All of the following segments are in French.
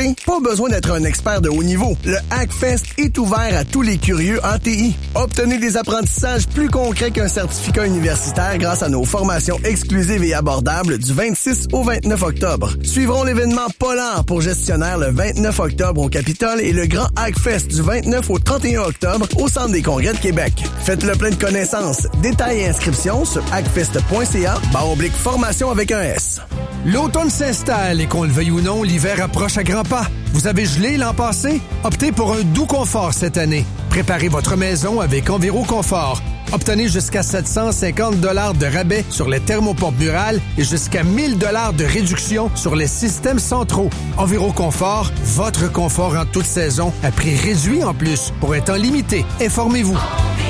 certain? Pas besoin d'être un expert de haut niveau. Le Hackfest est ouvert à tous les curieux en TI. Obtenez des apprentissages plus concrets qu'un certificat universitaire grâce à nos formations exclusives et abordables du 26 au 29 octobre. Suivront l'événement Polar pour gestionnaire le 29 octobre au Capitole et le grand Hackfest du 29 au 31 octobre au Centre des congrès de Québec. Faites le plein de connaissances. Détails et inscriptions sur hackfest.ca/formation avec un S. L'automne s'installe et qu'on le veuille ou non, l'hiver approche à grands pas. Vous avez gelé l'an passé? Optez pour un doux confort cette année. Préparez votre maison avec Enviroconfort. Obtenez jusqu'à 750 $ de rabais sur les thermopompes murales et jusqu'à 1000 $ de réduction sur les systèmes centraux. Enviroconfort, votre confort en toute saison, à prix réduit en plus, pour un temps limité. Informez-vous.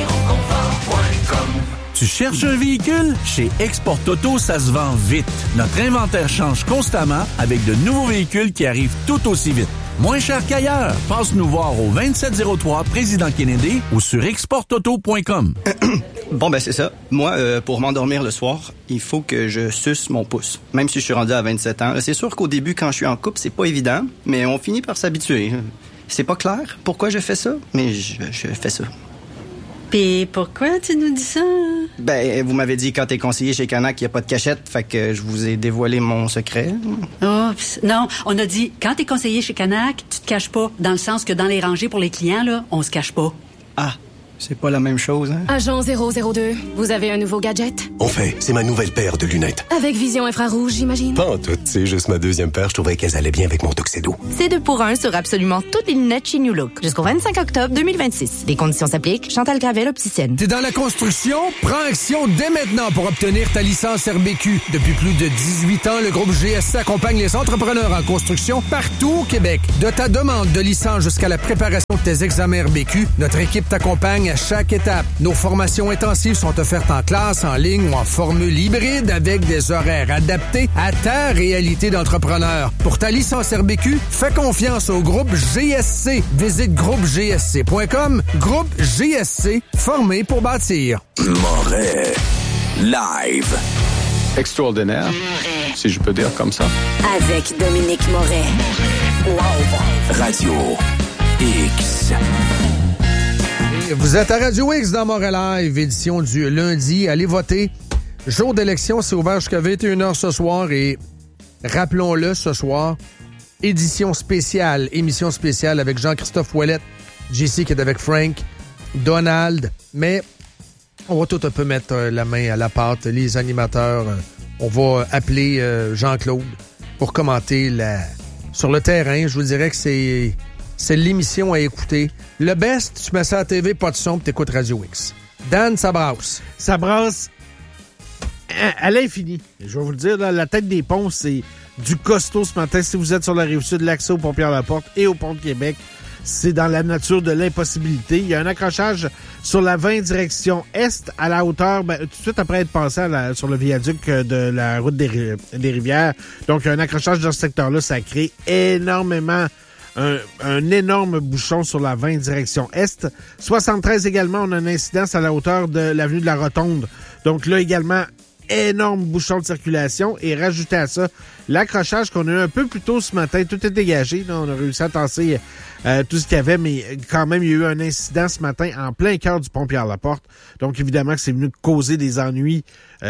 Tu cherches un véhicule? Chez Export Auto, ça se vend vite. Notre inventaire change constamment avec de nouveaux véhicules qui arrivent tout aussi vite. Moins cher qu'ailleurs. Passe nous voir au 2703 Président Kennedy ou sur exportauto.com. Bon, ben c'est ça. Moi, pour m'endormir le soir, il faut que je suce mon pouce. Même si je suis rendu à 27 ans. C'est sûr qu'au début, quand je suis en couple, c'est pas évident, mais on finit par s'habituer. C'est pas clair pourquoi je fais ça, mais je fais ça. Puis pourquoi tu nous dis ça? Ben, vous m'avez dit quand t'es conseiller chez Canac qu'il n'y a pas de cachette, fait que je vous ai dévoilé mon secret. Oh, non, on a dit quand t'es conseiller chez Canac, tu te caches pas, dans le sens que dans les rangées pour les clients, là, on se cache pas. Ah, c'est pas la même chose, hein? Agent 002, vous avez un nouveau gadget? En fait, c'est ma nouvelle paire de lunettes. Avec vision infrarouge, j'imagine? Pas en tout, c'est juste ma deuxième paire, je trouvais qu'elles allaient bien avec mon tuxedo. C'est 2 pour 1 sur absolument toutes les lunettes chez New Look. Jusqu'au 25 octobre 2026. Les conditions s'appliquent. Chantal Gravel, opticienne. T'es dans la construction? Prends action dès maintenant pour obtenir ta licence RBQ. Depuis plus de 18 ans, le groupe GSC accompagne les entrepreneurs en construction partout au Québec. De ta demande de licence jusqu'à la préparation de tes examens RBQ, notre équipe t'accompagne à chaque étape. Nos formations intensives sont offertes en classe, en ligne ou en formule hybride avec des horaires adaptés à ta réalité d'entrepreneur. Pour ta licence RBQ, fais confiance au groupe GSC. Visite groupegsc.com. Groupe GSC, formé pour bâtir. Moret live. Extraordinaire, si je peux dire comme ça. Avec Dominique Moret. Wow. Radio X. Vous êtes à Radio X dans Moret Live, édition du lundi. Allez voter. Jour d'élection, c'est ouvert jusqu'à 21h ce soir et rappelons-le ce soir, émission spéciale avec Jean-Christophe Ouellette, JC qui est avec Frank, Donald, mais on va tout un peu mettre la main à la pâte, les animateurs. On va appeler Jean-Claude pour commenter sur le terrain. Je vous dirais que c'est l'émission à écouter. Le best, tu mets ça à la TV, pas de son, puis t'écoutes Radio X. Dan, ça brasse. Ça brasse à l'infini. Je vais vous le dire, là, la tête des ponts, c'est du costaud ce matin. Si vous êtes sur la Rive-Sud, l'accès au Pont-Pierre-Laporte et au Pont de Québec, c'est dans la nature de l'impossibilité. Il y a un accrochage sur la 20 direction Est à la hauteur, tout de suite après être passé sur le viaduc de la route des Rivières. Donc, il y a un accrochage dans ce secteur-là. Ça crée énormément un énorme bouchon sur la 20 direction Est. 73 également, on a une incidence à la hauteur de l'avenue de la Rotonde. Donc là également, énorme bouchon de circulation. Et rajouter à ça, l'accrochage qu'on a eu un peu plus tôt ce matin, tout est dégagé. Là, on a réussi à tasser tout ce qu'il y avait, mais quand même, il y a eu un incident ce matin en plein cœur du Pont-Pierre-Laporte. Donc évidemment que c'est venu causer des ennuis.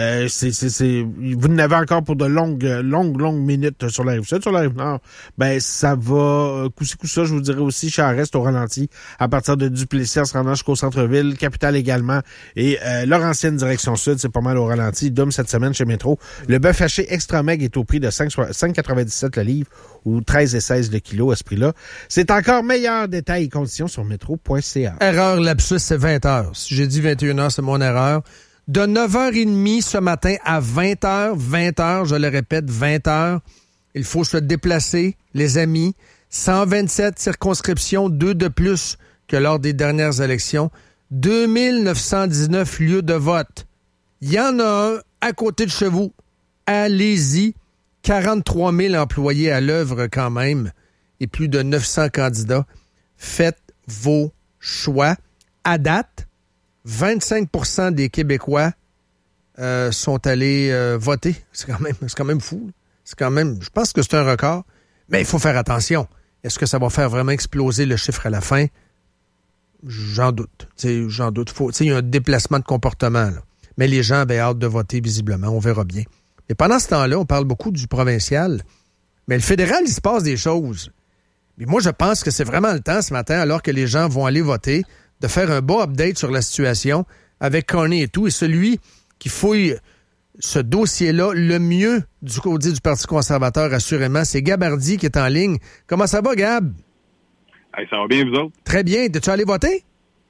Vous n'avez encore pour de longues minutes sur la Rive-Sud. Sur la Rive-Nord, ça va coup-ci, je vous dirais aussi, Charest au ralenti à partir de Duplessis en se rendant jusqu'au centre-ville, Capitale également, et leur ancienne direction sud, c'est pas mal au ralenti. Dôme cette semaine chez Métro. Le bœuf haché extra meg est au prix de 5,97 le livre ou 13,16 le kilo à ce prix-là. C'est encore meilleur détail et conditions sur métro.ca. Erreur lapsus, c'est 20h. Si j'ai dit 21h, c'est mon erreur. De 9h30 ce matin à 20h, je le répète, 20h, il faut se déplacer, les amis. 127 circonscriptions, 2 de plus que lors des dernières élections. 2919 lieux de vote. Il y en a un à côté de chez vous. Allez-y. 43 000 employés à l'œuvre quand même et plus de 900 candidats. Faites vos choix. À date, 25% des Québécois sont allés voter. C'est quand même fou. Je pense que c'est un record. Mais il faut faire attention. Est-ce que ça va faire vraiment exploser le chiffre à la fin? J'en doute. J'en doute. Il y a un déplacement de comportement, là. Mais les gens avaient hâte de voter, visiblement. On verra bien. Mais pendant ce temps-là, on parle beaucoup du provincial. Mais le fédéral, il se passe des choses. Mais moi, je pense que c'est vraiment le temps ce matin, alors que les gens vont aller voter, de faire un beau update sur la situation avec Carney et tout. Et celui qui fouille ce dossier-là le mieux du côté du Parti conservateur, assurément, c'est Gab Hardy qui est en ligne. Comment ça va, Gab? Hey, ça va bien, vous autres? Très bien. Es-tu allé voter?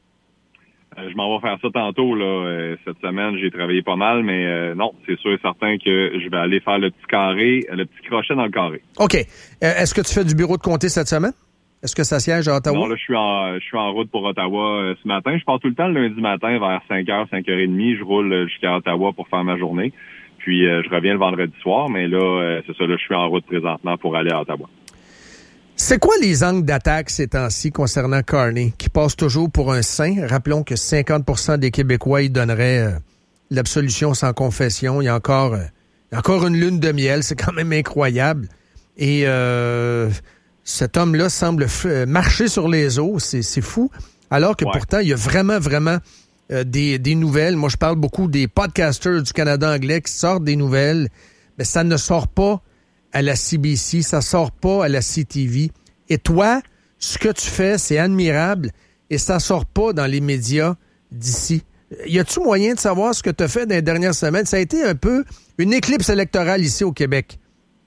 Je m'en vais faire ça tantôt, là. Cette semaine, j'ai travaillé pas mal, mais non, c'est sûr et certain que je vais aller faire le petit carré, le petit crochet dans le carré. OK. Est-ce que tu fais du bureau de comté cette semaine? Est-ce que ça siège à Ottawa? Non, là, je suis en route pour Ottawa ce matin. Je pars tout le temps le lundi matin vers 5h, 5h30. Je roule jusqu'à Ottawa pour faire ma journée. Puis, je reviens le vendredi soir, mais là, c'est ça, là, je suis en route présentement pour aller à Ottawa. C'est quoi les angles d'attaque ces temps-ci concernant Carney, qui passe toujours pour un saint? Rappelons que 50% des Québécois y donneraient l'absolution sans confession. Il y a encore une lune de miel, c'est quand même incroyable. Et cet homme-là semble marcher sur les eaux, c'est fou. Alors que pourtant, il y a vraiment des nouvelles. Moi, je parle beaucoup des podcasters du Canada anglais qui sortent des nouvelles, mais ça ne sort pas à la CBC, ça sort pas à la CTV. Et toi, ce que tu fais, c'est admirable et ça sort pas dans les médias d'ici. Y a-tu moyen de savoir ce que tu as fait dans les dernières semaines? Ça a été un peu une éclipse électorale ici au Québec.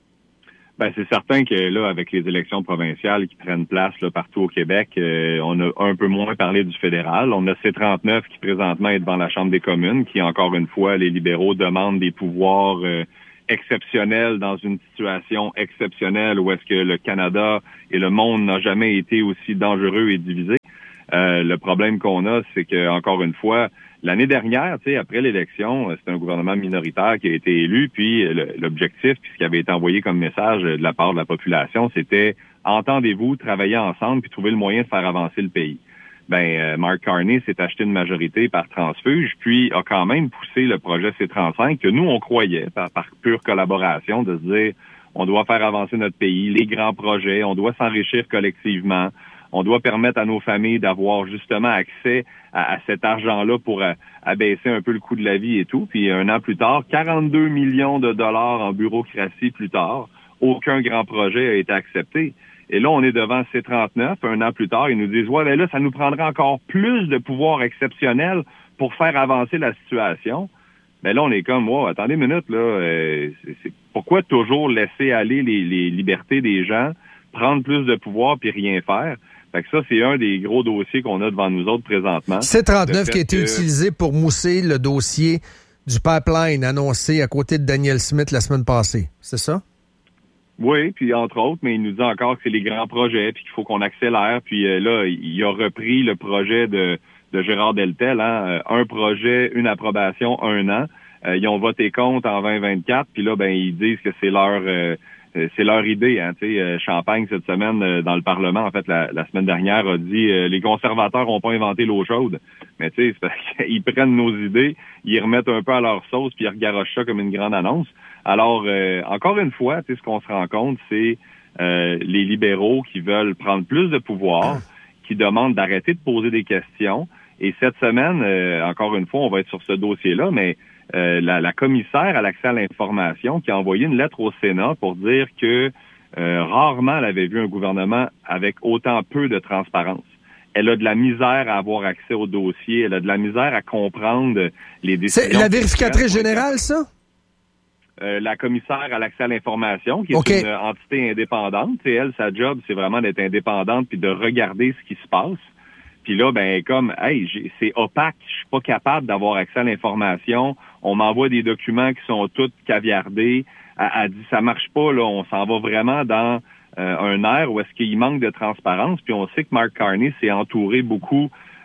Ben, c'est certain que là, avec les élections provinciales qui prennent place là, partout au Québec, on a un peu moins parlé du fédéral. On a C-39 qui présentement est devant la Chambre des communes, qui encore une fois, les libéraux demandent des pouvoirs exceptionnel dans une situation exceptionnelle où est-ce que le Canada et le monde n'ont jamais été aussi dangereux et divisés. Le problème qu'on a, c'est que encore une fois, l'année dernière, tu sais, après l'élection, c'était un gouvernement minoritaire qui a été élu, puis l'objectif, puis ce qui avait été envoyé comme message de la part de la population, c'était entendez-vous, travaillez ensemble, puis trouver le moyen de faire avancer le pays. Mark Carney s'est acheté une majorité par transfuge, puis a quand même poussé le projet C-35 que nous, on croyait, par pure collaboration, de se dire, on doit faire avancer notre pays, les grands projets, on doit s'enrichir collectivement, on doit permettre à nos familles d'avoir justement accès à cet argent-là pour abaisser un peu le coût de la vie et tout. Puis un an plus tard, 42 millions de dollars en bureaucratie plus tard, aucun grand projet a été accepté. Et là, on est devant C-39, un an plus tard, ils nous disent, ouais, là, ça nous prendrait encore plus de pouvoirs exceptionnels pour faire avancer la situation. Mais là, on est comme, wow, attendez une minute, là, pourquoi toujours laisser aller les libertés des gens, prendre plus de pouvoir puis rien faire? Fait que ça, c'est un des gros dossiers qu'on a devant nous autres présentement. C-39 qui a été utilisé pour mousser le dossier du pipeline annoncé à côté de Daniel Smith la semaine passée, c'est ça? Oui, puis entre autres, mais il nous dit encore que c'est les grands projets, puis qu'il faut qu'on accélère. Puis là, il a repris le projet de Gérard Deltel, hein, un projet, une approbation, 1 an. Ils ont voté contre en 2024, puis là, ils disent que c'est leur idée. Hein, Champagne, cette semaine, dans le Parlement, en fait, la semaine dernière, a dit les conservateurs n'ont pas inventé l'eau chaude. Mais tu sais, c'est parce qu'ils prennent nos idées, ils remettent un peu à leur sauce, puis ils regarochent ça comme une grande annonce. Alors, encore une fois, ce qu'on se rend compte, c'est les libéraux qui veulent prendre plus de pouvoir, qui demandent d'arrêter de poser des questions. Et cette semaine, encore une fois, on va être sur ce dossier-là, mais la commissaire à l'accès à l'information qui a envoyé une lettre au Sénat pour dire que rarement elle avait vu un gouvernement avec autant peu de transparence. Elle a de la misère à avoir accès au dossier, elle a de la misère à comprendre les décisions. C'est la vérificatrice générale, ça? La commissaire à l'accès à l'information, qui est une entité indépendante. Et elle, sa job, c'est vraiment d'être indépendante puis de regarder ce qui se passe. Puis là, c'est opaque, je suis pas capable d'avoir accès à l'information. On m'envoie des documents qui sont tous caviardés. Elle dit, ça marche pas, là, on s'en va vraiment dans un air où est-ce qu'il manque de transparence. Puis on sait que Mark Carney s'est entouré beaucoup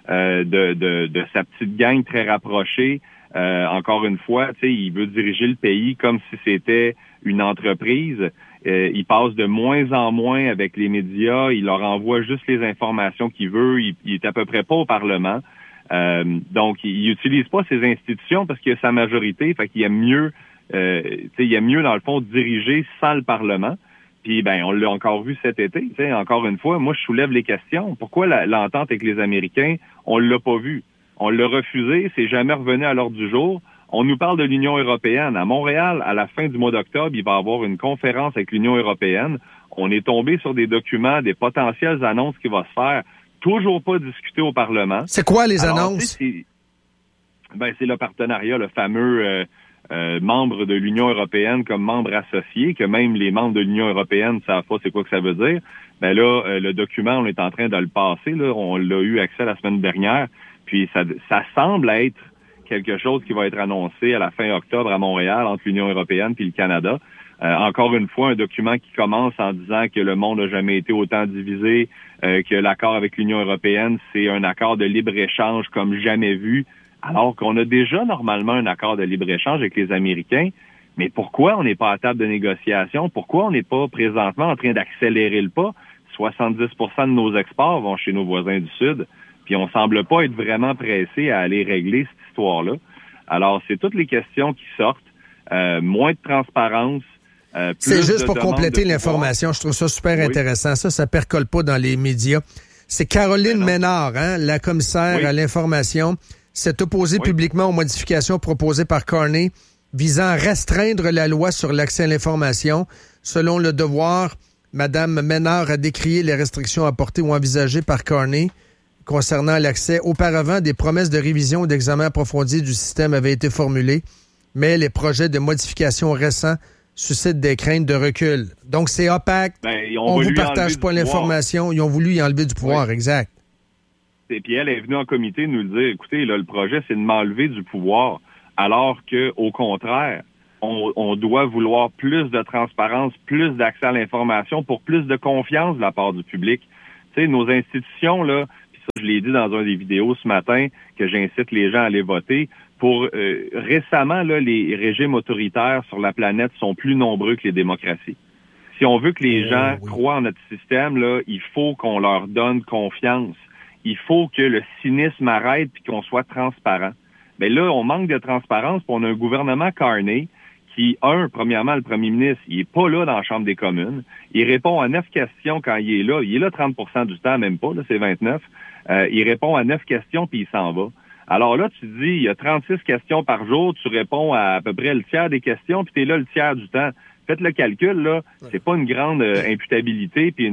de sa petite gang très rapprochée. Encore une fois, il veut diriger le pays comme si c'était une entreprise. Il passe de moins en moins avec les médias. Il leur envoie juste les informations qu'il veut. Il est à peu près pas au Parlement. Donc, il utilise pas ses institutions parce qu'il a sa majorité. Fait qu'il aime mieux, dans le fond, diriger sans le Parlement. Puis, on l'a encore vu cet été. T'sais, encore une fois, moi, je soulève les questions. Pourquoi l'entente avec les Américains, on l'a pas vu? On l'a refusé, c'est jamais revenu à l'ordre du jour. On nous parle de l'Union européenne. À Montréal, à la fin du mois d'octobre, il va y avoir une conférence avec l'Union européenne. On est tombé sur des documents, des potentielles annonces qui vont se faire. Toujours pas discuté au Parlement. C'est quoi les annonces? C'est le partenariat, le fameux membre de l'Union européenne comme membre associé, que même les membres de l'Union européenne ne savent pas c'est quoi que ça veut dire. Le document, on est en train de le passer. Là, on l'a eu accès la semaine dernière. Puis ça semble être quelque chose qui va être annoncé à la fin octobre à Montréal entre l'Union européenne puis le Canada. Encore une fois, un document qui commence en disant que le monde n'a jamais été autant divisé, que l'accord avec l'Union européenne, c'est un accord de libre-échange comme jamais vu, alors qu'on a déjà normalement un accord de libre-échange avec les Américains. Mais pourquoi on n'est pas à table de négociation? Pourquoi on n'est pas présentement en train d'accélérer le pas? 70% de nos exports vont chez nos voisins du Sud, puis on semble pas être vraiment pressé à aller régler cette histoire-là. Alors, c'est toutes les questions qui sortent. Moins de transparence. C'est juste pour compléter l'information. Je trouve ça super intéressant. Ça percole pas dans les médias. C'est Caroline Ménard, la commissaire à l'information, s'est opposée publiquement aux modifications proposées par Carney visant à restreindre la loi sur l'accès à l'information. Selon Le Devoir, Mme Ménard a décrié les restrictions apportées ou envisagées par Carney concernant l'accès. Auparavant, des promesses de révision ou d'examen approfondi du système avaient été formulées, mais les projets de modification récents suscitent des craintes de recul. Donc, c'est opaque. On vous partage pas l'information. Ils ont voulu y enlever du pouvoir, exact. Et puis elle est venue en comité nous dire, écoutez, là, le projet, c'est de m'enlever du pouvoir, alors que, au contraire, on doit vouloir plus de transparence, plus d'accès à l'information pour plus de confiance de la part du public. Tu sais, nos institutions, là, puis ça, je l'ai dit dans une des vidéos ce matin, que j'incite les gens à aller voter. Pour récemment, là, les régimes autoritaires sur la planète sont plus nombreux que les démocraties. Si on veut que les gens croient en notre système, là, il faut qu'on leur donne confiance. Il faut que le cynisme arrête puis qu'on soit transparent. Mais là, on manque de transparence, puis on a un gouvernement Carney qui, premièrement, le premier ministre, il est pas là dans la Chambre des communes. Il répond à 9 questions quand il est là. Il est là 30% du temps, même pas, là, c'est 29. Il répond à 9 questions puis il s'en va. Alors là, tu te dis, il y a 36 questions par jour, tu réponds à peu près le tiers des questions, puis tu es là le tiers du temps. Faites le calcul, là, c'est pas une grande imputabilité puis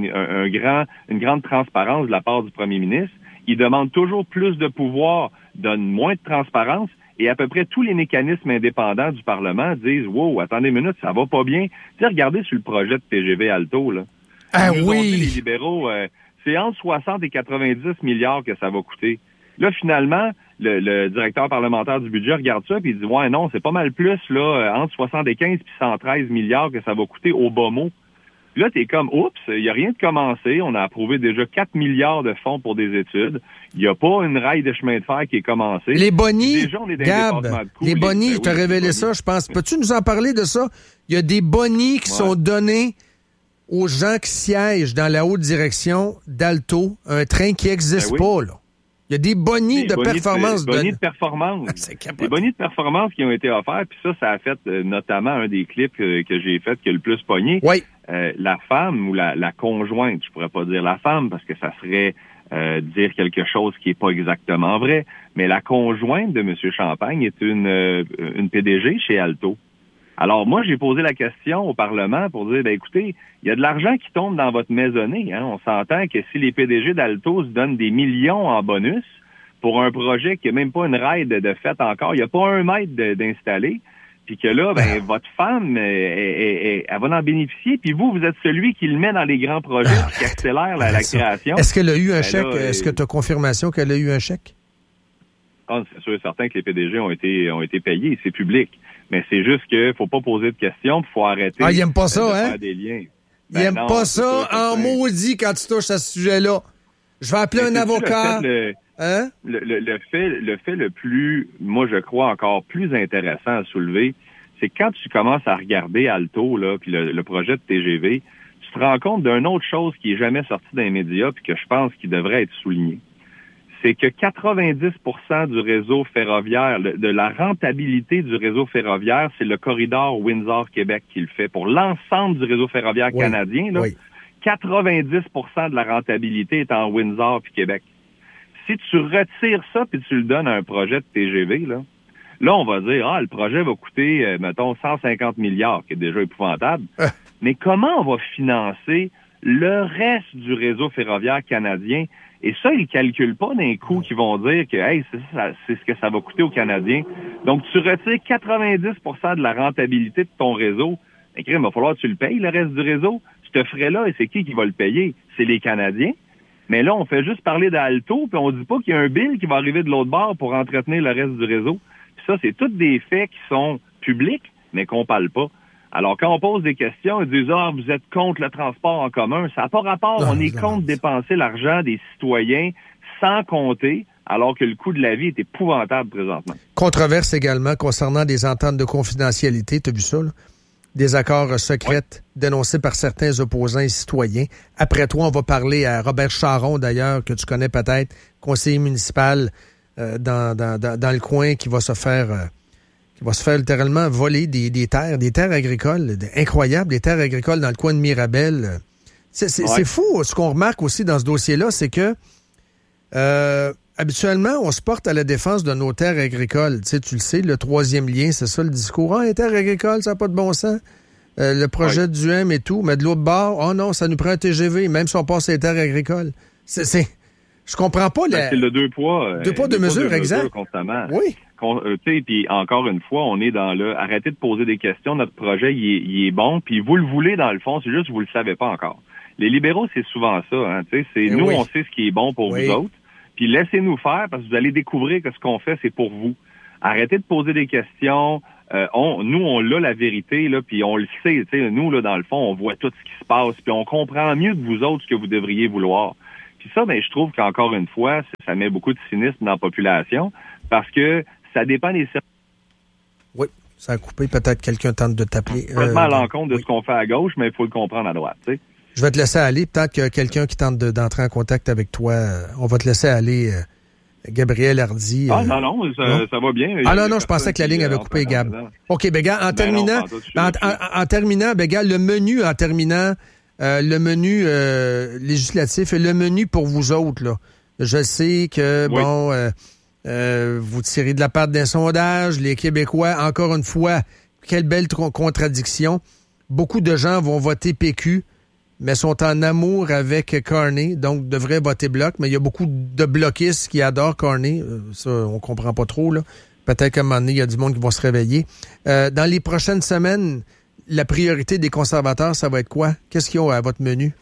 une grande transparence de la part du premier ministre. Il demande toujours plus de pouvoir, donne moins de transparence, et à peu près tous les mécanismes indépendants du Parlement disent « Wow, attendez une minute, ça va pas bien. » Tu sais, regardez sur le projet de TGV Alto, là. Ah oui! Les libéraux, c'est entre 60 et 90 milliards que ça va coûter. Là, finalement, le directeur parlementaire du budget regarde ça puis il dit « Ouais, non, c'est pas mal plus, là, entre 75 et 113 milliards que ça va coûter au bas mot. » Là, t'es comme, oups, il n'y a rien de commencé. On a approuvé déjà 4 milliards de fonds pour des études. Il n'y a pas une rail de chemin de fer qui est commencée. Les bonnies, Gab, les bonnies, je t'ai révélé ça, je pense. Peux-tu nous en parler de ça? Il y a des bonnies qui sont donnés aux gens qui siègent dans la haute direction d'Alto, un train qui n'existe pas, là. Il y a des bonnies de performance. Des bonnies de performance. Des bonnies de performance qui ont été offerts, puis ça a fait notamment un des clips que j'ai fait qui a le plus pogné. Oui. La femme ou la conjointe, je pourrais pas dire la femme parce que ça serait dire quelque chose qui est pas exactement vrai, mais la conjointe de M. Champagne est une PDG chez Alto. Alors moi, j'ai posé la question au Parlement pour dire, écoutez, il y a de l'argent qui tombe dans votre maisonnée. Hein? On s'entend que si les PDG d'Alto se donnent des millions en bonus pour un projet qui n'a même pas une rail de fait encore, il n'y a pas un mètre d'installer, puis que là, votre femme, elle va en bénéficier, puis vous êtes celui qui le met dans les grands projets qui accélère la création. Est-ce qu'elle a eu un chèque? Est-ce que tu as confirmation qu'elle a eu un chèque? C'est sûr et certain que les PDG ont été payés, c'est public. Mais c'est juste qu'il faut pas poser de questions, il faut arrêter il aime pas ça, de hein? faire des liens. Il aime pas ça en maudit quand tu touches à ce sujet-là. Je vais appeler un avocat. Le fait le plus, moi je crois encore plus intéressant à soulever, c'est quand tu commences à regarder Alto, là, puis le projet de TGV, tu te rends compte d'une autre chose qui est jamais sortie dans les médias puis que je pense qu'il devrait être souligné. c'est que 90% du réseau ferroviaire, de la rentabilité du réseau ferroviaire, c'est le corridor Windsor-Québec qui le fait. Pour l'ensemble du réseau ferroviaire canadien, là, 90% de la rentabilité est en Windsor puis Québec. Si tu retires ça puis tu le donnes à un projet de TGV, là on va dire, le projet va coûter, mettons, 150 milliards, qui est déjà épouvantable. Mais comment on va financer le reste du réseau ferroviaire canadien? Et ça, ils calculent pas d'un coup qu'ils vont dire que c'est ce que ça va coûter aux Canadiens. Donc, tu retires 90% de la rentabilité de ton réseau. Ben, il va falloir que tu le payes, le reste du réseau. Ce frais-là, et c'est qui va le payer? C'est les Canadiens. Mais là, on fait juste parler d'Alto, puis on dit pas qu'il y a un bill qui va arriver de l'autre bord pour entretenir le reste du réseau. Puis ça, c'est tous des faits qui sont publics, mais qu'on parle pas. Alors, quand on pose des questions, ils disent « vous êtes contre le transport en commun ». Ça n'a pas rapport. On est contre dépenser l'argent des citoyens sans compter, alors que le coût de la vie est épouvantable présentement. Controverse également concernant des ententes de confidentialité. Tu as vu ça, là? Des accords secrets dénoncés par certains opposants et citoyens. Après toi, on va parler à Robert Charron, d'ailleurs, que tu connais peut-être, conseiller municipal dans le coin, qui va se faire littéralement voler des terres agricoles, incroyables, des terres agricoles dans le coin de Mirabel. C'est fou. Ce qu'on remarque aussi dans ce dossier-là, c'est que habituellement, on se porte à la défense de nos terres agricoles. Tu le sais, le troisième lien, c'est ça le discours. Les terres agricoles, ça n'a pas de bon sens. Le projet du M et tout, mais de l'autre bord, non, ça nous prend un TGV, même si on passe les terres agricoles. Je comprends pas. C'est le deux poids, deux mesures, exact. Constamment. Oui. Puis encore une fois, on est dans le arrêtez de poser des questions, notre projet il est bon, puis vous le voulez dans le fond, c'est juste que vous le savez pas encore. Les libéraux, c'est souvent ça, hein, on sait ce qui est bon pour vous autres, puis laissez-nous faire parce que vous allez découvrir que ce qu'on fait, c'est pour vous. Arrêtez de poser des questions. On l'a la vérité, là, puis on le sait, nous, là, dans le fond, on voit tout ce qui se passe, puis on comprend mieux que vous autres ce que vous devriez vouloir. Puis ça, je trouve qu'encore une fois, ça met beaucoup de cynisme dans la population, parce que ça dépend des services. Oui, ça a coupé. Peut-être quelqu'un tente de t'appeler. Complètement à l'encontre de ce qu'on fait à gauche, mais il faut le comprendre à droite, tu sais. Je vais te laisser aller. Peut-être qu'il y a quelqu'un qui tente d'entrer en contact avec toi. On va te laisser aller, Gabriel Hardy. Ça va bien. Non, je pensais que la ligne avait coupé, Gab. OK, gars, en terminant, gars, le menu en terminant, le menu législatif et le menu pour vous autres, là. Je sais que, vous tirez de la part d'un sondage, les Québécois, encore une fois, quelle belle contradiction. Beaucoup de gens vont voter PQ, mais sont en amour avec Carney, donc devraient voter Bloc, mais il y a beaucoup de bloquistes qui adorent Carney. Ça, on comprend pas trop, là. Peut-être qu'à un moment donné, il y a du monde qui va se réveiller. Dans les prochaines semaines, la priorité des conservateurs, ça va être quoi? Qu'est-ce qu'ils ont à votre menu?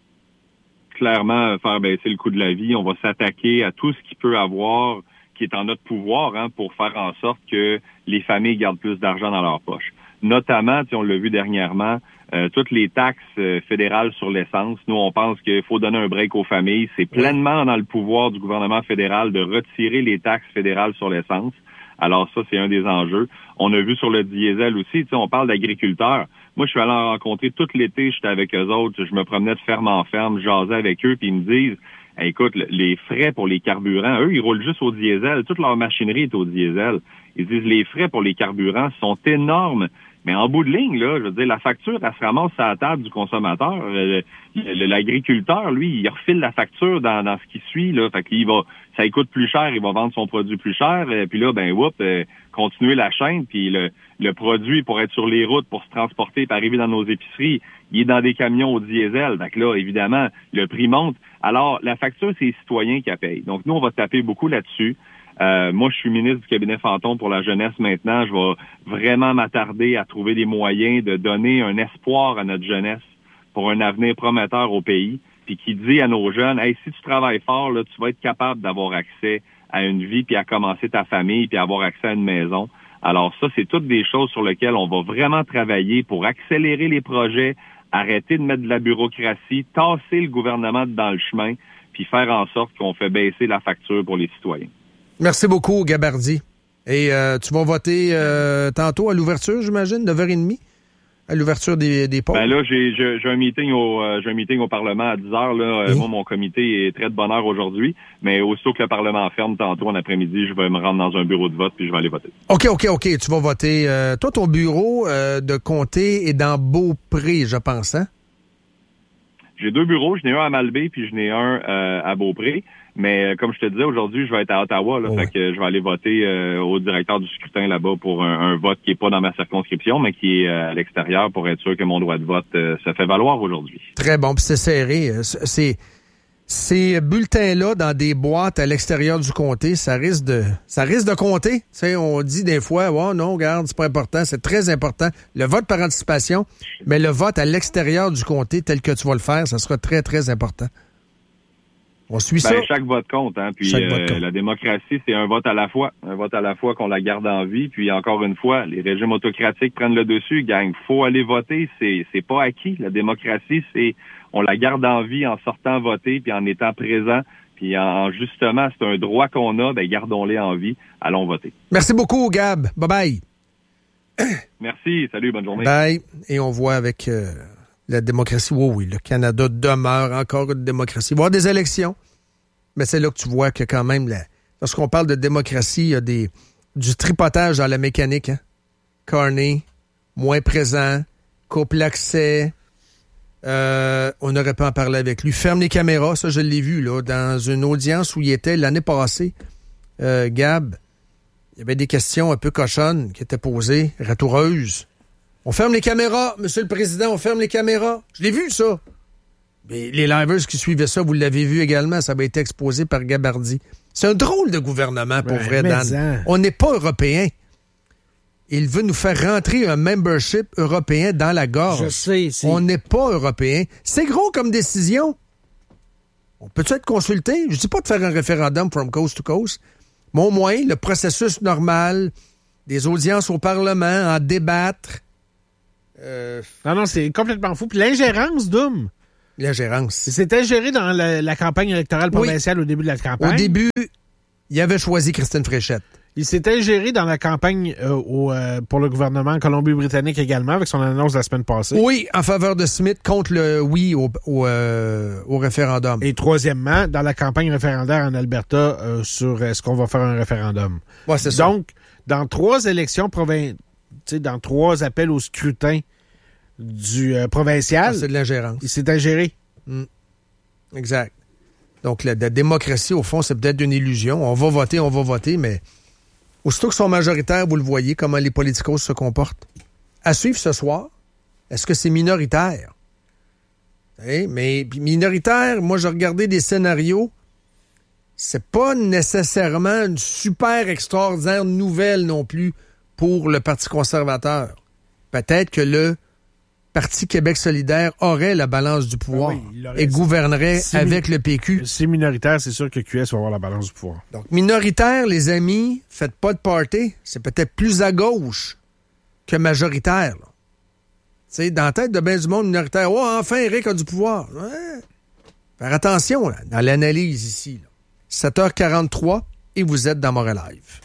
Clairement, faire baisser le coût de la vie. On va s'attaquer à tout ce qui peut avoir, qui est en notre pouvoir, pour faire en sorte que les familles gardent plus d'argent dans leur poche. Notamment, on l'a vu dernièrement, toutes les taxes fédérales sur l'essence. Nous, on pense qu'il faut donner un break aux familles. C'est pleinement dans le pouvoir du gouvernement fédéral de retirer les taxes fédérales sur l'essence. Alors ça, c'est un des enjeux. On a vu sur le diesel aussi, on parle d'agriculteurs. Moi, je suis allé en rencontrer tout l'été, j'étais avec eux autres, je me promenais de ferme en ferme, je jasais avec eux, puis ils me disent, écoute, les frais pour les carburants, eux, ils roulent juste au diesel, toute leur machinerie est au diesel. Ils disent, les frais pour les carburants sont énormes. Mais en bout de ligne, là, je veux dire, la facture, elle se ramasse à la table du consommateur. L'agriculteur, lui, il refile la facture dans ce qui suit, là. Fait qu'il va, ça lui coûte plus cher, il va vendre son produit plus cher. Puis là, continuer la chaîne. Puis le produit, pour être sur les routes, pour se transporter, pour arriver dans nos épiceries, il est dans des camions au diesel. Fait que là, évidemment, le prix monte. Alors, la facture, c'est les citoyens qui la payent. Donc, nous, on va taper beaucoup là-dessus. Moi, je suis ministre du cabinet Fantôme pour la jeunesse maintenant. Je vais vraiment m'attarder à trouver des moyens de donner un espoir à notre jeunesse pour un avenir prometteur au pays, puis qui dit à nos jeunes, hey, si tu travailles fort, là, tu vas être capable d'avoir accès à une vie, puis à commencer ta famille, puis avoir accès à une maison. Alors ça, c'est toutes des choses sur lesquelles on va vraiment travailler pour accélérer les projets, arrêter de mettre de la bureaucratie, tasser le gouvernement dans le chemin, puis faire en sorte qu'on fait baisser la facture pour les citoyens. Merci beaucoup, Gabardi. Et tu vas voter tantôt à l'ouverture, j'imagine, 9h30? à l'ouverture des polls? Ben là, j'ai un meeting au Parlement à 10 heures. Là. Moi, mon comité est très de bonne heure aujourd'hui. Mais aussitôt que le Parlement ferme tantôt en après-midi, je vais me rendre dans un bureau de vote puis je vais aller voter. OK. Tu vas voter. Toi, ton bureau de comté est dans Beaupré, je pense, hein? J'ai 2 bureaux. J'en ai un à Malbaie puis j'en ai un à Beaupré. Mais comme je te disais, aujourd'hui, je vais être à Ottawa. Là, fait que je vais aller voter au directeur du scrutin là-bas pour un vote qui est pas dans ma circonscription, mais qui est à l'extérieur pour être sûr que mon droit de vote se fait valoir aujourd'hui. Très bon, puis c'est serré. Ces bulletins-là dans des boîtes à l'extérieur du comté, ça risque de compter. Tu sais, on dit des fois, oh non, regarde, c'est pas important. C'est très important. Le vote par anticipation, mais le vote à l'extérieur du comté, tel que tu vas le faire, ça sera très, très important. On suit ça. Chaque vote compte, hein. Puis la démocratie, c'est un vote à la fois. Un vote à la fois qu'on la garde en vie. Puis encore une fois, les régimes autocratiques prennent le dessus, gang. Faut aller voter. C'est pas acquis. La démocratie, on la garde en vie en sortant voter puis en étant présent. Puis justement, c'est un droit qu'on a, gardons-les en vie. Allons voter. Merci beaucoup, Gab. Bye-bye. Merci. Salut, bonne journée. Bye. Et on voit avec la démocratie. Oui, le Canada demeure encore une démocratie. Il va y avoir des élections, mais c'est là que tu vois que quand même, lorsqu'on parle de démocratie, il y a du tripotage dans la mécanique. Hein? Carney, moins présent, coupe l'accès. On aurait pu en parler avec lui. Ferme les caméras, ça je l'ai vu là, dans une audience où il était l'année passée. Gab, il y avait des questions un peu cochonnes qui étaient posées, ratoureuses. On ferme les caméras, Monsieur le Président, on ferme les caméras. Je l'ai vu, ça. Mais les livers qui suivaient ça, vous l'avez vu également, ça avait été exposé par Gabardi. C'est un drôle de gouvernement, pour vrai, Dan. On n'est pas européen. Il veut nous faire rentrer un membership européen dans la gorge. Je sais. On n'est pas européen. C'est gros comme décision. On peut-tu être consulté? Je ne dis pas de faire un référendum from coast to coast, mais au moins, le processus normal, des audiences au Parlement, en débattre. Non, c'est complètement fou. Puis l'ingérence, Doom. L'ingérence. C'était géré dans la campagne électorale provinciale au début de la campagne. Au début, il avait choisi Christine Fréchette. Il s'était géré dans la campagne pour le gouvernement en Colombie-Britannique également, avec son annonce la semaine passée. Oui, en faveur de Smith contre le oui au référendum. Et troisièmement, dans la campagne référendaire en Alberta sur est-ce qu'on va faire un référendum. Ouais, c'est ça. Donc, dans 3 élections dans 3 appels au scrutin du provincial, c'est de l'ingérence. Il s'est ingéré. Exact. Donc, la démocratie, au fond, c'est peut-être une illusion. On va voter, mais aussitôt qu'ils sont majoritaires, vous le voyez, comment les politicos se comportent. À suivre ce soir, est-ce que c'est minoritaire? Mais minoritaire, moi, j'ai regardé des scénarios. C'est pas nécessairement une super extraordinaire nouvelle non plus pour le Parti conservateur. Peut-être que le Parti Québec solidaire aurait la balance du pouvoir et gouvernerait avec le PQ. Si minoritaire, c'est sûr que QS va avoir la balance du pouvoir. Donc, minoritaire, les amis, faites pas de party. C'est peut-être plus à gauche que majoritaire. Tu sais, dans la tête de bien du monde minoritaire, enfin, Éric a du pouvoir. Ouais. Faire attention là, dans l'analyse ici. Là. 7h43 et vous êtes dans Moret Live.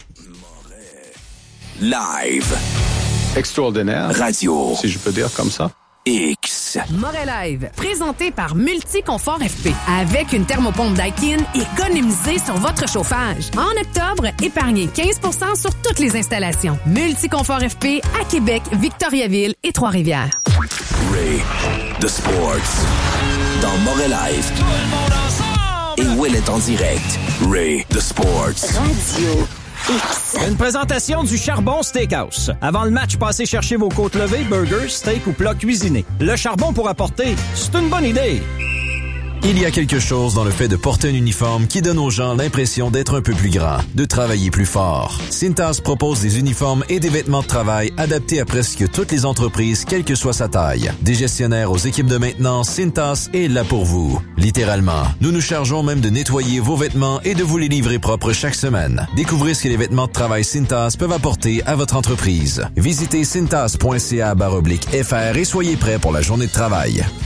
Live. Extraordinaire. Radio. Si je peux dire comme ça. X. Moret Live, présenté par Multiconfort FP. Avec une thermopompe Daikin, économisez sur votre chauffage. En octobre, épargnez 15% sur toutes les installations. Multiconfort FP à Québec, Victoriaville et Trois-Rivières. Ray, The Sports. Dans Moret Live. Tout le monde ensemble! Et Will est en direct. Ray, The Sports. Radio. X. Une présentation du Charbon Steakhouse. Avant le match, passez chercher vos côtes levées, burgers, steak ou plats cuisinés. Le charbon pour apporter, c'est une bonne idée. Il y a quelque chose dans le fait de porter un uniforme qui donne aux gens l'impression d'être un peu plus grand, de travailler plus fort. Cintas propose des uniformes et des vêtements de travail adaptés à presque toutes les entreprises, quelle que soit sa taille. Des gestionnaires aux équipes de maintenance, Cintas est là pour vous. Littéralement, nous nous chargeons même de nettoyer vos vêtements et de vous les livrer propres chaque semaine. Découvrez ce que les vêtements de travail Cintas peuvent apporter à votre entreprise. Visitez cintas.ca/fr et soyez prêts pour la journée de travail.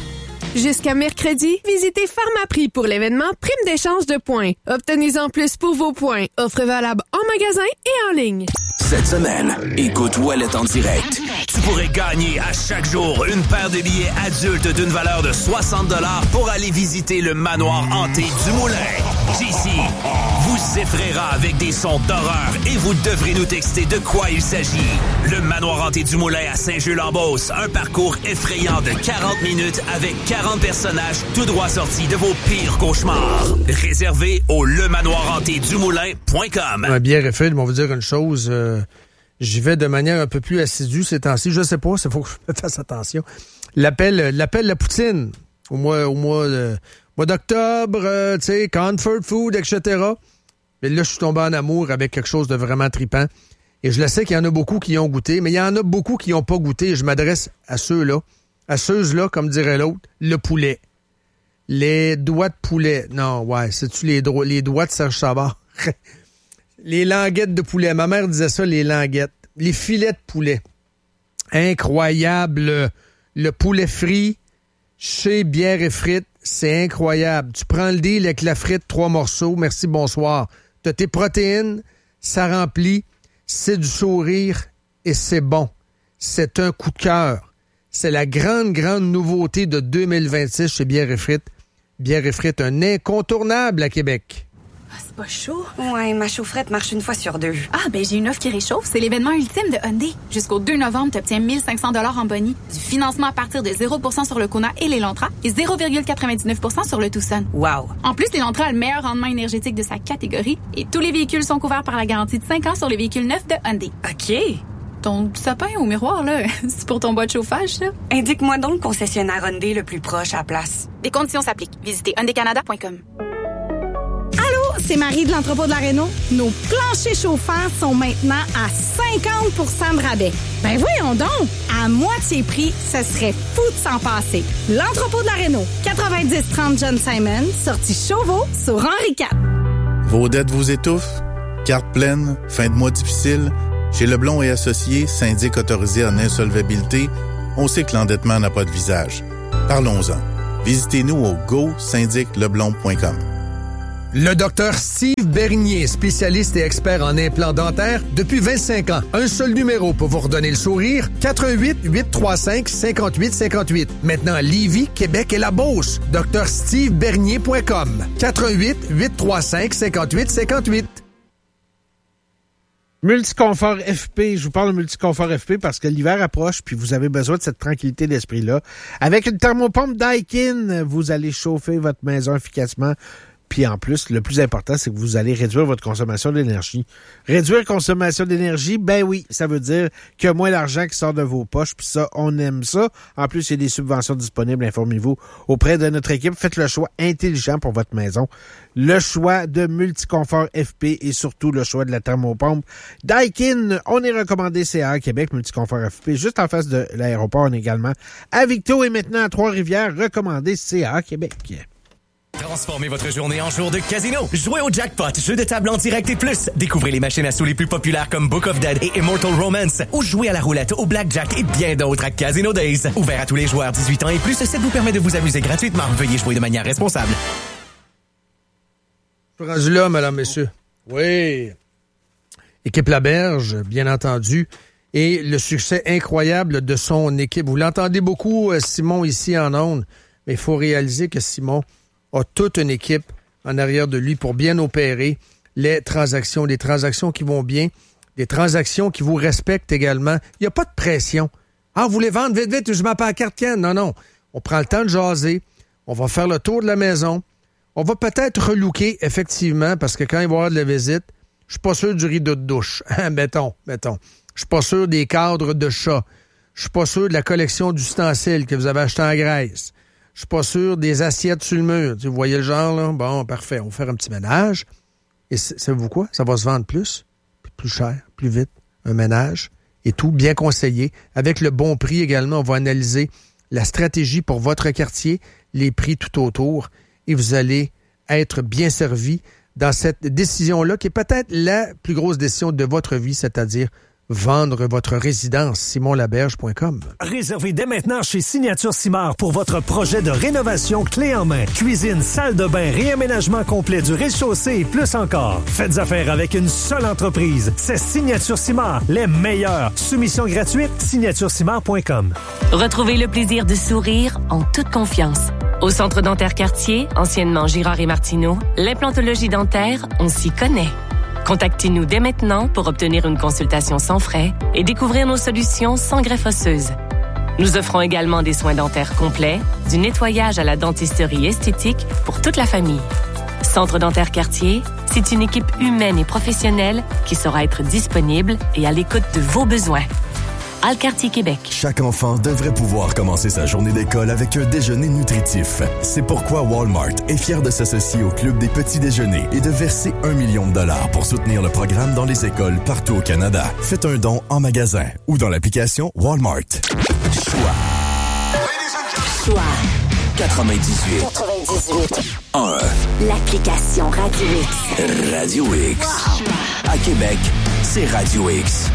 Jusqu'à mercredi, visitez Pharmaprix pour l'événement Prime d'échange de points. Obtenez-en plus pour vos points. Offre valable en magasin et en ligne. Cette semaine, écoute Ouellet en direct. Tu pourrais gagner à chaque jour une paire de billets adultes d'une valeur de 60$ pour aller visiter le manoir hanté du Moulin. JC vous effraiera avec des sons d'horreur et vous devrez nous texter de quoi il s'agit. Le manoir hanté du Moulin à Saint-Jules-en-Beauce, un parcours effrayant de 40 minutes avec 40 personnages tout droit sortis de vos pires cauchemars. Réservé au lemanoirhantédumoulin.com. Un bière effet, on va vous dire une chose... J'y vais de manière un peu plus assidue ces temps-ci. Je sais pas, il faut que je fasse attention. L'appel la poutine au mois d'octobre, tu sais, comfort food, etc. Mais là, je suis tombé en amour avec quelque chose de vraiment trippant. Et je le sais qu'il y en a beaucoup qui y ont goûté, mais il y en a beaucoup qui n'ont pas goûté. Et je m'adresse à ceux-là, à comme dirait l'autre, le poulet. Les doigts de poulet. Non, ouais, c'est-tu les doigts de Serge Savard? Les languettes de poulet. Ma mère disait ça, les languettes. Les filets de poulet. Incroyable. Le poulet frit chez Bière et Frites, c'est incroyable. Tu prends le deal avec la frite, 3 morceaux. Merci, bonsoir. T'as tes protéines, ça remplit. C'est du sourire et c'est bon. C'est un coup de cœur. C'est la grande nouveauté de 2026 chez Bière et Frites. Bière et Frites, un incontournable à Québec. C'est pas chaud? Ouais, ma chaufferette marche une fois sur 2. Ah, ben j'ai une offre qui réchauffe. C'est l'événement ultime de Hyundai. Jusqu'au 2 novembre, tu obtiens 1 500 $ en boni, du financement à partir de 0% sur le Kona et l'Elantra et 0,99% sur le Tucson. Wow! En plus, l'Elantra a le meilleur rendement énergétique de sa catégorie et tous les véhicules sont couverts par la garantie de 5 ans sur les véhicules neufs de Hyundai. OK. Ton sapin au miroir, là, c'est pour ton bas de chauffage, ça? Indique-moi donc le concessionnaire Hyundai le plus proche à la place. Les conditions s'appliquent. Visitez hyundaicanada.com. C'est Marie de l'entrepôt de la Réno. Nos planchers chauffants sont maintenant à 50% de rabais. Ben voyons donc! À moitié prix, ce serait fou de s'en passer. L'entrepôt de la Réno. 90-30 John Simon, sortie Chauveau sur Henri IV. Vos dettes vous étouffent? Carte pleine? Fin de mois difficile? Chez Leblond et Associés, syndic autorisé en insolvabilité, on sait que l'endettement n'a pas de visage. Parlons-en. Visitez-nous au go-syndicleblond.com. Le docteur Steve Bernier, spécialiste et expert en implants dentaires depuis 25 ans. Un seul numéro pour vous redonner le sourire, 418-835-5858. Maintenant à Lévis, Québec et la Beauce. drstevebernier.com. 418-835-5858. Multiconfort FP, je vous parle de Multiconfort FP parce que l'hiver approche puis vous avez besoin de cette tranquillité d'esprit-là. Avec une thermopompe Daikin, vous allez chauffer votre maison efficacement. Puis en plus, le plus important, c'est que vous allez réduire votre consommation d'énergie. Réduire la consommation d'énergie, ben oui, ça veut dire qu'il y a moins d'argent qui sort de vos poches, puis ça, on aime ça. En plus, il y a des subventions disponibles, informez-vous auprès de notre équipe. Faites le choix intelligent pour votre maison. Le choix de Multiconfort FP et surtout le choix de la thermopompe Daikin. On est recommandé CA Québec, Multiconfort FP, juste en face de l'aéroport, on est également à Victo et maintenant à Trois-Rivières, recommandé CA Québec. Transformez votre journée en jour de casino. Jouez au jackpot, jeu de table en direct et plus. Découvrez les machines à sous les plus populaires comme Book of Dead et Immortal Romance. Ou jouez à la roulette, au blackjack et bien d'autres à Casino Days. Ouvert à tous les joueurs 18 ans et plus, ça vous permet de vous amuser gratuitement. Veuillez jouer de manière responsable. Je suis rendu là, mesdames, messieurs. Oui. Équipe Laberge, bien entendu. Et le succès incroyable de son équipe. Vous l'entendez beaucoup, Simon, ici en ondes. Mais il faut réaliser que Simon a toute une équipe en arrière de lui pour bien opérer les transactions, des transactions qui vont bien, des transactions qui vous respectent également. Il n'y a pas de pression. Ah, vous voulez vendre vite, vite, je m'appelle à carte Ken. Non, non. On prend le temps de jaser. On va faire le tour de la maison. On va peut-être relooker, effectivement, parce que quand il va y avoir de la visite, je suis pas sûr du rideau de douche. mettons. Je suis pas sûr des cadres de chat. Je suis pas sûr de la collection d'ustensiles que vous avez acheté en Grèce. Je suis pas sûr des assiettes sur le mur. Vous voyez le genre, là? Bon, parfait. On va faire un petit ménage. Et savez-vous quoi? Ça va se vendre plus cher, plus vite. Un ménage et tout, bien conseillé. Avec le bon prix également, on va analyser la stratégie pour votre quartier, les prix tout autour. Et vous allez être bien servi dans cette décision-là, qui est peut-être la plus grosse décision de votre vie, c'est-à-dire vendre votre résidence. simonlaberge.com. Réservez dès maintenant chez Signature Simard pour votre projet de rénovation clé en main. Cuisine, salle de bain, réaménagement complet du rez-de-chaussée et plus encore. Faites affaire avec une seule entreprise. C'est Signature Simard, les meilleurs. Soumission gratuite, signaturesimard.com. Retrouvez le plaisir de sourire en toute confiance. Au Centre dentaire Cartier, anciennement Girard et Martineau, l'implantologie dentaire, on s'y connaît. Contactez-nous dès maintenant pour obtenir une consultation sans frais et découvrir nos solutions sans greffe osseuse. Nous offrons également des soins dentaires complets, du nettoyage à la dentisterie esthétique pour toute la famille. Centre dentaire Cartier, c'est une équipe humaine et professionnelle qui saura être disponible et à l'écoute de vos besoins. Alcartier Québec. Chaque enfant devrait pouvoir commencer sa journée d'école avec un déjeuner nutritif. C'est pourquoi Walmart est fier de s'associer au Club des petits déjeuners et de verser $1 million pour soutenir le programme dans les écoles partout au Canada. Faites un don en magasin ou dans l'application Walmart. Choix 98 1. L'application Radio X. Radio X. À Québec, c'est Radio X.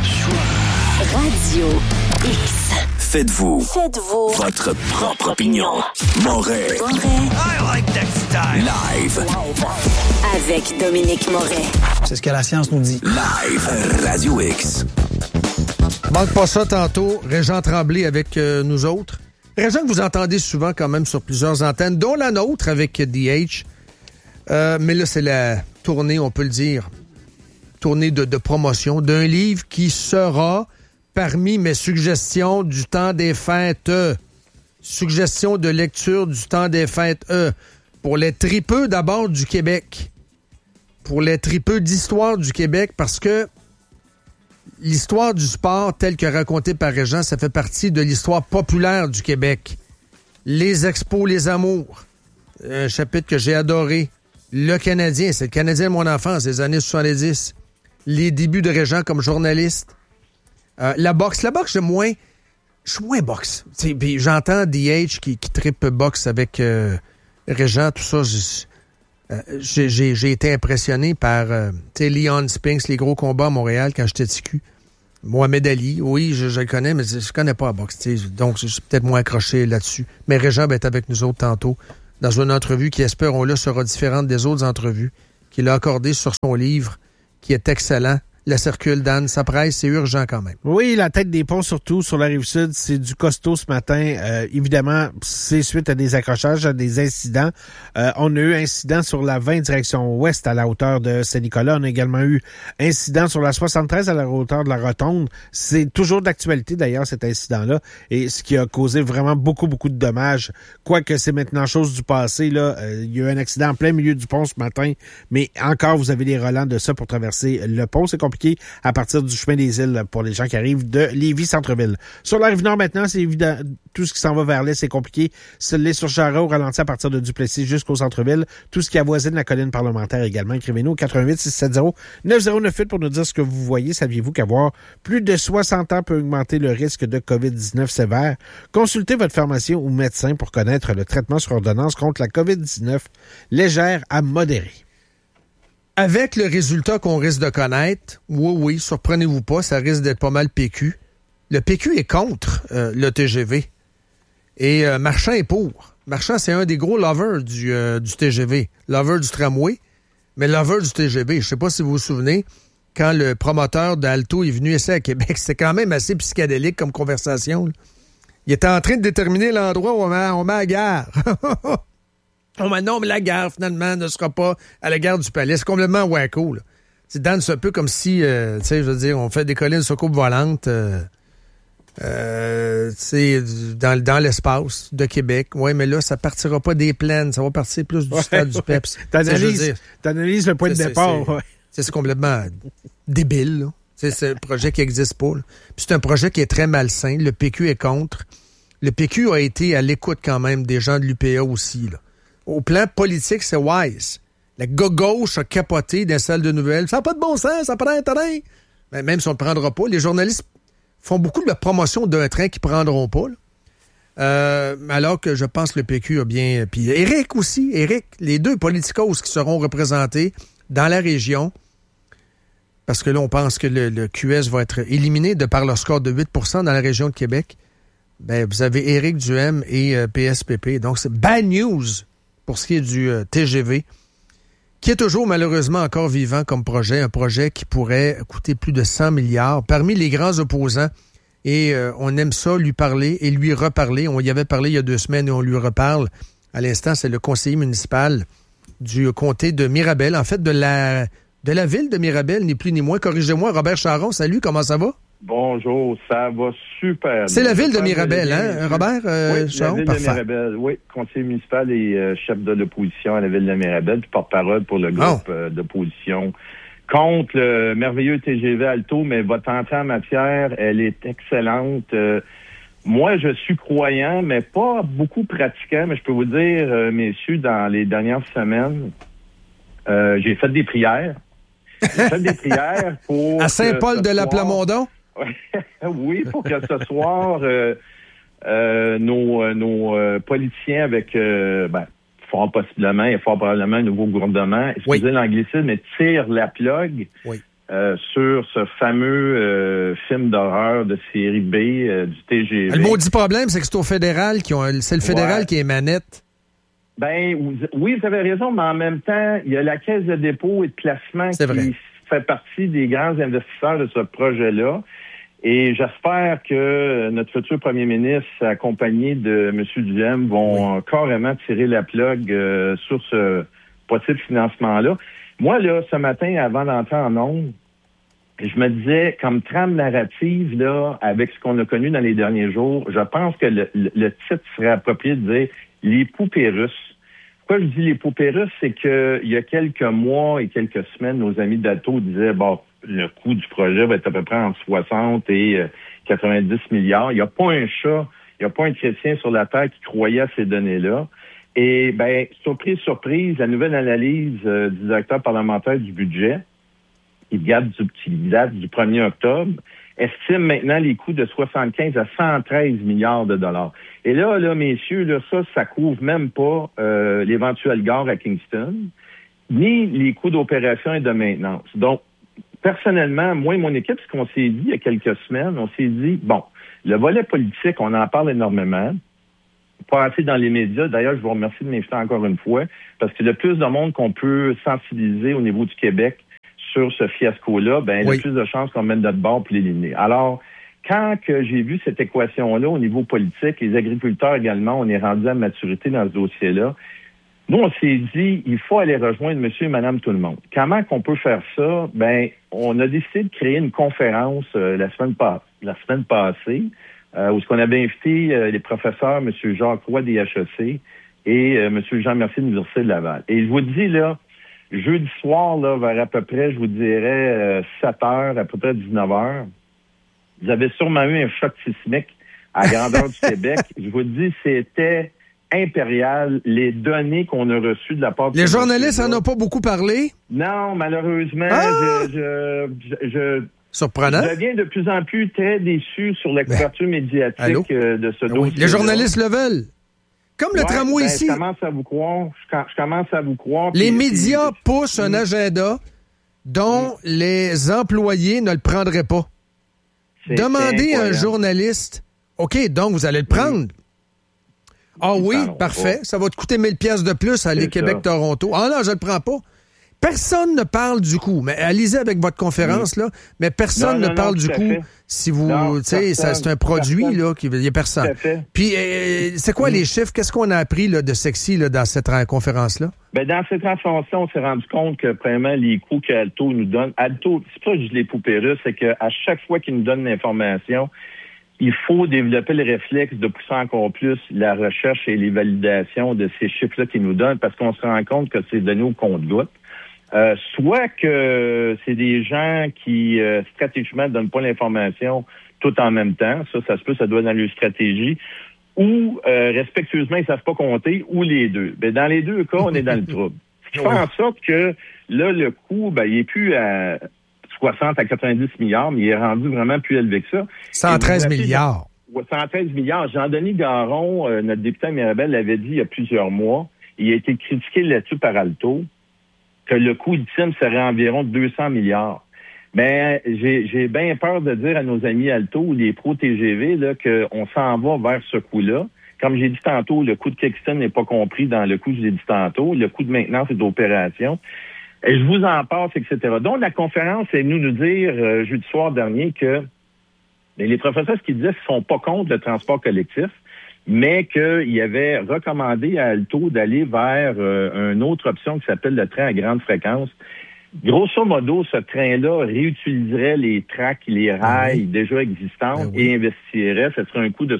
Radio X. Faites-vous votre propre opinion. Moret. I like that style. Live. Avec Dominique Moret. C'est ce que la science nous dit. Live. Radio X. Manque pas ça tantôt. Régent Tremblay avec nous autres. Régent que vous entendez souvent quand même sur plusieurs antennes, dont la nôtre avec DH. Mais là, c'est la tournée, on peut le dire, tournée de promotion d'un livre qui sera parmi mes suggestions du temps des fêtes. Suggestions de lecture du temps des fêtes. Pour les tripeux d'abord du Québec. Pour les tripeux d'histoire du Québec, parce que l'histoire du sport, telle que racontée par Régent, ça fait partie de l'histoire populaire du Québec. Les expos, les amours. Un chapitre que j'ai adoré. Le Canadien, c'est le Canadien de mon enfance, des années 70. Les débuts de Régent comme journaliste. La boxe, je suis moins boxe. Puis j'entends DH qui trippe boxe avec Régent, tout ça. J'ai été impressionné par Leon Spinks, les gros combats à Montréal quand j'étais TQ. Mohamed Ali, oui, je le connais, mais je connais pas la boxe. Donc, je suis peut-être moins accroché là-dessus. Mais Régent va être avec nous autres tantôt dans une entrevue qui, espérons-le, sera différente des autres entrevues qu'il a accordées sur son livre, qui est excellent. La circule, Dan, ça presse, c'est urgent quand même. Oui, la tête des ponts, surtout sur la Rive-Sud, c'est du costaud ce matin. Évidemment, c'est suite à des accrochages, à des incidents. On a eu incident sur la 20 direction ouest à la hauteur de Saint-Nicolas. On a également eu incident sur la 73 à la hauteur de la Rotonde. C'est toujours d'actualité d'ailleurs, cet incident-là, et ce qui a causé vraiment beaucoup de dommages. Quoique c'est maintenant chose du passé, là, il y a eu un accident en plein milieu du pont ce matin, mais encore, vous avez les relents de ça pour traverser le pont. C'est compliqué à partir du chemin des îles pour les gens qui arrivent de Lévis-Centreville. Sur la Rive-Nord maintenant, c'est évident, tout ce qui s'en va vers l'est, c'est compliqué. Celui sur Jarret au ralenti à partir de Duplessis jusqu'au centre-ville. Tout ce qui avoisine la colline parlementaire également. Écrivez-nous au 88-670-9098 pour nous dire ce que vous voyez. Saviez-vous qu'avoir plus de 60 ans peut augmenter le risque de COVID-19 sévère? Consultez votre pharmacien ou médecin pour connaître le traitement sur ordonnance contre la COVID-19 légère à modérée. Avec le résultat qu'on risque de connaître, oui, surprenez-vous pas, ça risque d'être pas mal PQ. Le PQ est contre le TGV. Et Marchand est pour. Marchand, c'est un des gros lovers du TGV. Lover du tramway, mais lover du TGV. Je sais pas si vous vous souvenez, quand le promoteur d'Alto est venu ici à Québec, c'était quand même assez psychédélique comme conversation. Là. Il était en train de déterminer l'endroit où on met la gare. Non, mais la gare, finalement, ne sera pas à la gare du Palais. C'est complètement wacko, là. C'est un peu comme si, on fait décoller une soucoupe volante, dans l'espace de Québec. Oui, mais là, ça partira pas des plaines. Ça va partir plus du stade du PEPS. T'analyses le point de départ. C'est complètement débile, là. C'est un projet qui n'existe pas, là. Puis c'est un projet qui est très malsain. Le PQ est contre. Le PQ a été à l'écoute quand même des gens de l'UPA aussi, là. Au plan politique, c'est wise. La gauche a capoté dans la salle de nouvelles. Ça n'a pas de bon sens, ça prend un train. Mais même si on ne le prendra pas, les journalistes font beaucoup de la promotion d'un train qu'ils ne prendront pas. Alors que je pense que le PQ a bien... Puis Éric aussi, les deux politicos qui seront représentés dans la région. parce que là, on pense que le QS va être éliminé de par leur score de 8 % dans la région de Québec. Ben, vous avez Éric Duhem et PSPP. Donc, c'est bad news pour ce qui est du TGV, qui est toujours malheureusement encore vivant comme projet, un projet qui pourrait coûter plus de 100 milliards. Parmi les grands opposants, et on aime ça, lui parler et lui reparler. On y avait parlé il y a 2 semaines et on lui reparle. À l'instant, c'est le conseiller municipal du comté de Mirabel, en fait de la ville de Mirabel, ni plus ni moins. Corrigez-moi, Robert Charron, salut, comment ça va? Bonjour, ça va super. C'est la ville de Mirabel, hein, Robert Charron? Oui, la ville de Mirabel, oui. Conseiller municipal et chef de l'opposition à la ville de Mirabel, puis porte-parole pour le groupe d'opposition contre le merveilleux TGV Alto, mais votre entrée en matière, elle est excellente. Moi, je suis croyant, mais pas beaucoup pratiquant, mais je peux vous dire, messieurs, dans les dernières semaines, j'ai fait des prières. J'ai fait des prières pour... À Saint-Paul de la Plamondon? Oui, pour que ce soir, nos politiciens avec, fort probablement un nouveau gouvernement, excusez l'anglicisme, mais tirent la plug sur ce fameux film d'horreur de série B du TGV. Le maudit problème, c'est que c'est au fédéral c'est le fédéral qui est manette. Ben oui, vous avez raison, mais en même temps, il y a la Caisse de dépôt et de placement qui fait partie des grands investisseurs de ce projet-là. Et j'espère que notre futur premier ministre, accompagné de M. Duhem, vont carrément tirer la plug sur ce possible financement-là. Moi, là, ce matin, avant d'entrer en ondes, je me disais, comme trame narrative, là, avec ce qu'on a connu dans les derniers jours, je pense que le titre serait approprié de dire « Les poupées russes ». Pourquoi je dis les poupées russes, c'est que il y a quelques mois et quelques semaines, nos amis d'Alto disaient, le coût du projet va être à peu près entre 60 et 90 milliards. Il n'y a pas un chat, il n'y a pas un chrétien sur la terre qui croyait à ces données-là. Et, surprise, la nouvelle analyse du directeur parlementaire du budget, qui date du 1er octobre, estime maintenant les coûts de 75 à 113 milliards de dollars. Et là, messieurs, ça couvre même pas l'éventuelle gare à Kingston, ni les coûts d'opération et de maintenance. Donc, personnellement, moi et mon équipe, ce qu'on s'est dit il y a quelques semaines, on s'est dit, le volet politique, on en parle énormément, pas assez dans les médias. D'ailleurs, je vous remercie de m'inviter encore une fois, parce que le plus de monde qu'on peut sensibiliser au niveau du Québec sur ce fiasco-là, il y a plus de chances qu'on mette notre bord pour l'éliminer. Alors, quand que j'ai vu cette équation-là au niveau politique, les agriculteurs également, on est rendu à maturité dans ce dossier-là. Nous, on s'est dit, il faut aller rejoindre monsieur et madame tout le monde. Comment qu'on peut faire ça? On a décidé de créer une conférence la semaine passée, où on avait invité les professeurs, M. Jacques Roy des HEC et M. Jean Mercier de l'Université de Laval. Et je vous dis, là, jeudi soir, là, vers à peu près, je vous dirais, 7 heures, à peu près 19 heures, vous avez sûrement eu un choc sismique à la grandeur du Québec. Je vous dis, c'était impérial, les données qu'on a reçues de la part de... Les journalistes n'en ont pas beaucoup parlé? Non, malheureusement, Surprenant. Je deviens de plus en plus très déçu sur la couverture médiatique de ce dossier. Les journalistes le veulent. Comme le tramway ici. Je commence à vous croire. Les médias poussent un agenda dont les employés ne le prendraient pas. Demandez à un journaliste, OK, donc vous allez le prendre. Ah oui, parfait. Ça va te coûter 1000 pièces de plus à aller Québec-Toronto. Ah non, je le prends pas. Personne ne parle du coût. Mais allez-y avec votre conférence, là. Mais personne ne parle du coût. Si vous, tu sais, c'est un produit, là, il y a personne. Puis, c'est quoi les chiffres? Qu'est-ce qu'on a appris, là, de sexy, là, dans cette conférence-là? Dans cette conférence-là, on s'est rendu compte que, premièrement, les coûts qu'Alto nous donne, Alto, c'est pas juste les poupées russes, c'est qu'à chaque fois qu'ils nous donnent l'information, il faut développer le réflexe de pousser encore plus la recherche et les validations de ces chiffres-là qu'ils nous donnent, parce qu'on se rend compte que c'est donné au compte-gouttes. Soit que c'est des gens qui stratégiquement ne donnent pas l'information tout en même temps, ça se peut, ça doit être dans leur stratégie, ou respectueusement, ils ne savent pas compter, ou les deux. Dans les deux cas, on est dans le trouble. Ce qui fait en sorte que là, le coût, il est plus à 60 à 90 milliards, mais il est rendu vraiment plus élevé que ça. 113 milliards. 113 milliards. Jean-Denis Garon, notre député à Mirabel, l'avait dit il y a plusieurs mois. Il a été critiqué là-dessus par Alto, que le coût ultime serait environ 200 milliards. Mais j'ai bien peur de dire à nos amis Alto ou les pros TGV là, qu'on s'en va vers ce coût-là. Comme j'ai dit tantôt, le coût de Kexton n'est pas compris dans le coût que j'ai dit tantôt. Le coût de maintenance et d'opération. Et je vous en passe, etc. Donc, la conférence est venue nous dire jeudi soir dernier que les professeurs, ce qu'ils disaient, ils ne sont pas contre le transport collectif, mais qu'ils avaient recommandé à Alto d'aller vers une autre option qui s'appelle le train à grande fréquence. Grosso modo, ce train-là réutiliserait les tracks, les rails déjà existants et investirait. Ce serait un coût de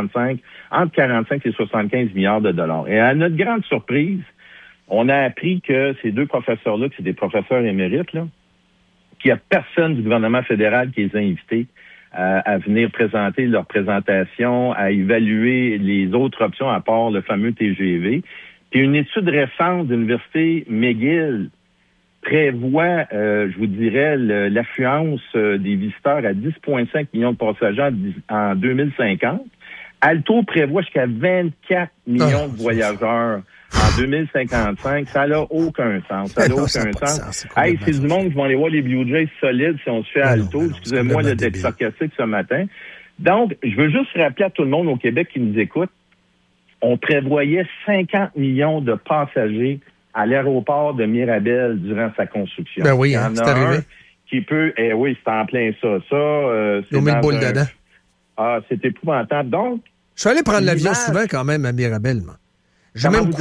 entre 45 et 75 milliards de dollars. Et à notre grande surprise, on a appris que ces deux professeurs-là, que c'est des professeurs émérites, là, qu'il n'y a personne du gouvernement fédéral qui les a invités à venir présenter leur présentation, à évaluer les autres options à part le fameux TGV. Puis une étude récente de l'Université McGill prévoit, je vous dirais, l'affluence des visiteurs à 10,5 millions de passagers en 2050. Alto prévoit jusqu'à 24 millions de voyageurs en 2055. Ça n'a aucun sens. Ça n'a aucun sens. Hey, c'est du monde qui vont aller voir les Blue Jays solides si on se fait à Alto. Excusez-moi d'être sarcastique ce matin. Donc, je veux juste rappeler à tout le monde au Québec qui nous écoute, on prévoyait 50 millions de passagers à l'aéroport de Mirabel durant sa construction. Ben oui, c'est arrivé. Qui peut, oui, c'est en plein ça. Ils ont mis le boule dedans. C'est épouvantable. Donc, je suis allé prendre l'avion souvent quand même à Mirabel, moi. J'ai même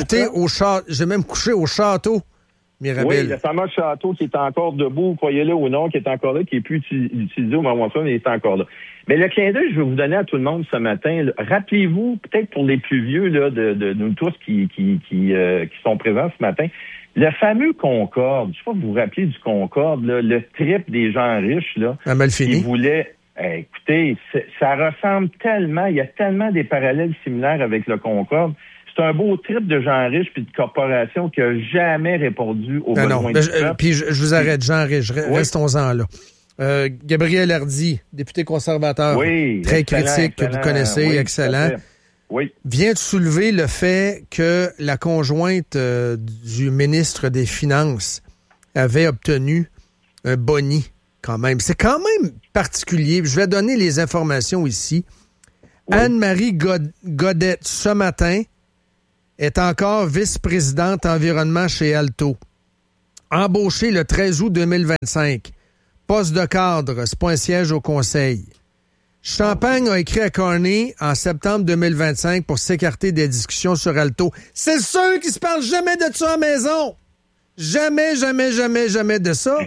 couché au château Mirabel. Oui, le fameux château qui est encore debout, croyez-le ou non, qui est encore là, qui est plus utilisé au moment où il est encore là. Mais le clin d'œil, je vais vous donner à tout le monde ce matin. Là, rappelez-vous, peut-être pour les plus vieux là, de nous tous qui sont présents ce matin, le fameux Concorde. Je sais pas si vous vous rappelez du Concorde, là, le trip des gens riches là, qui voulaient. Écoutez, ça ressemble tellement, il y a tellement des parallèles similaires avec le Concorde. C'est un beau trip de gens riches puis de corporations qui n'a jamais répondu aux besoins du peuple. Puis je vous arrête, gens riches, restons-en là. Gabriel Hardy, député conservateur, très critique, que vous connaissez, excellent, vient de soulever le fait que la conjointe du ministre des Finances avait obtenu un boni quand même. C'est quand même particulier. Je vais donner les informations ici. Anne-Marie Godette, ce matin, est encore vice-présidente environnement chez Alto. Embauchée le 13 août 2025. Poste de cadre, c'est pas un siège au conseil. Champagne a écrit à Carney en septembre 2025 pour s'écarter des discussions sur Alto. C'est sûr qu'ils se parlent jamais de ça à la maison. Jamais, jamais, jamais, jamais de ça.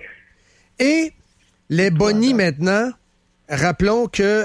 Et les bonis maintenant, rappelons que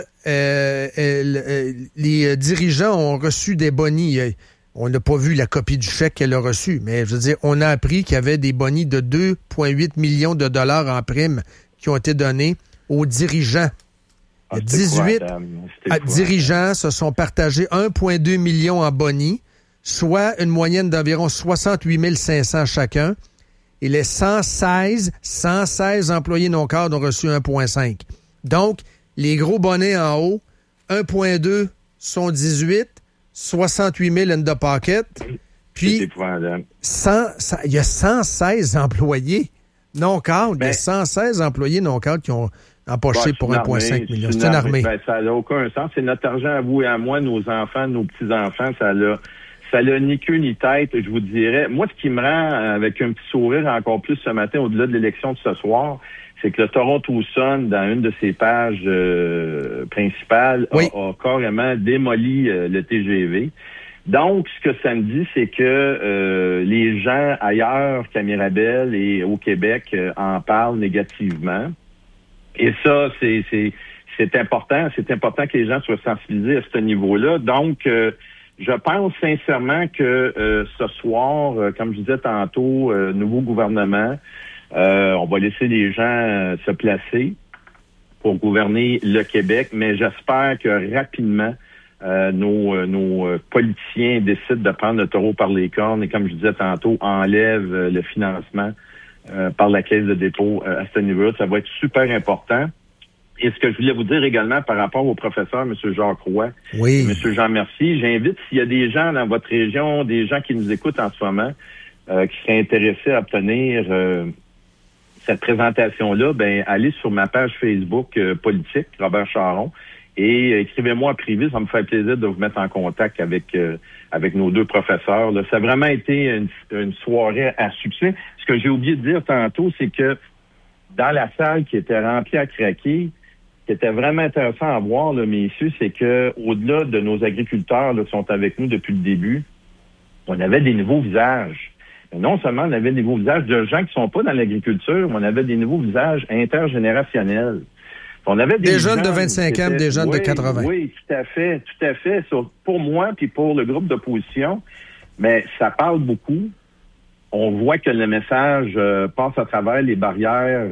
les dirigeants ont reçu des bonis. On n'a pas vu la copie du chèque qu'elle a reçu, mais je veux dire, on a appris qu'il y avait des bonis de 2,8 millions de dollars en primes qui ont été donnés aux dirigeants. 18 dirigeants se sont partagés 1,2 million en bonis, soit une moyenne d'environ 68 500 chacun. Et les 116 employés non-cadres ont reçu 1,5. Donc, les gros bonnets en haut, 1,2 sont 18, 68 000 in the pocket. Puis, il y a 116 employés non-cadres. Il y a 116 employés non-cadres qui ont empoché pour 1,5 million. C'est une armée. Ça n'a aucun sens. C'est notre argent à vous et à moi, nos enfants, nos petits-enfants. Ça n'a ni queue ni tête, je vous dirais. Moi, ce qui me rend avec un petit sourire encore plus ce matin, au-delà de l'élection de ce soir, c'est que le Toronto Sun, dans une de ses pages principales, a carrément démoli le TGV. Donc, ce que ça me dit, c'est que les gens ailleurs qu'à Mirabel et au Québec en parlent négativement. Et ça, c'est important. C'est important que les gens soient sensibilisés à ce niveau-là. Donc, je pense sincèrement que ce soir, comme je disais tantôt, nouveau gouvernement, on va laisser les gens se placer pour gouverner le Québec, mais j'espère que rapidement, nos politiciens décident de prendre le taureau par les cornes et, comme je disais tantôt, enlèvent le financement par la Caisse de dépôt à ce niveau-là. Ça va être super important. Et ce que je voulais vous dire également par rapport au professeur, M. Jacques Roy et M. Jean Mercier, j'invite, s'il y a des gens dans votre région, des gens qui nous écoutent en ce moment, qui seraient intéressés à obtenir cette présentation-là, ben allez sur ma page Facebook politique, Robert Charron, et écrivez-moi en privé, ça me fait plaisir de vous mettre en contact avec nos deux professeurs. Là. Ça a vraiment été une soirée à succès. Ce que j'ai oublié de dire tantôt, c'est que dans la salle qui était remplie à craquer, ce qui était vraiment intéressant à voir, là, messieurs, c'est que au-delà de nos agriculteurs là, qui sont avec nous depuis le début, on avait des nouveaux visages. Et non seulement on avait des nouveaux visages de gens qui sont pas dans l'agriculture, mais on avait des nouveaux visages intergénérationnels. On avait des jeunes de 25 ans, des jeunes de 80. Oui, tout à fait. Pour moi, puis pour le groupe d'opposition, mais ça parle beaucoup. On voit que le message passe à travers les barrières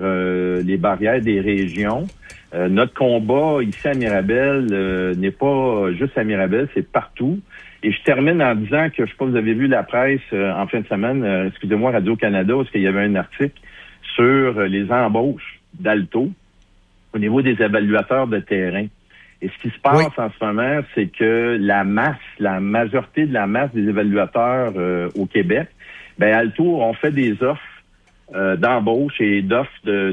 des régions. Notre combat ici à Mirabel n'est pas juste à Mirabel, c'est partout. Et je termine en disant que, je sais pas, vous avez vu la presse en fin de semaine, excusez-moi, Radio-Canada, parce qu'il y avait un article sur les embauches d'Alto au niveau des évaluateurs de terrain. Et ce qui se passe en ce moment, c'est que la majorité de la masse des évaluateurs au Québec, ben Alto ont fait des offres d'embauche et d'offres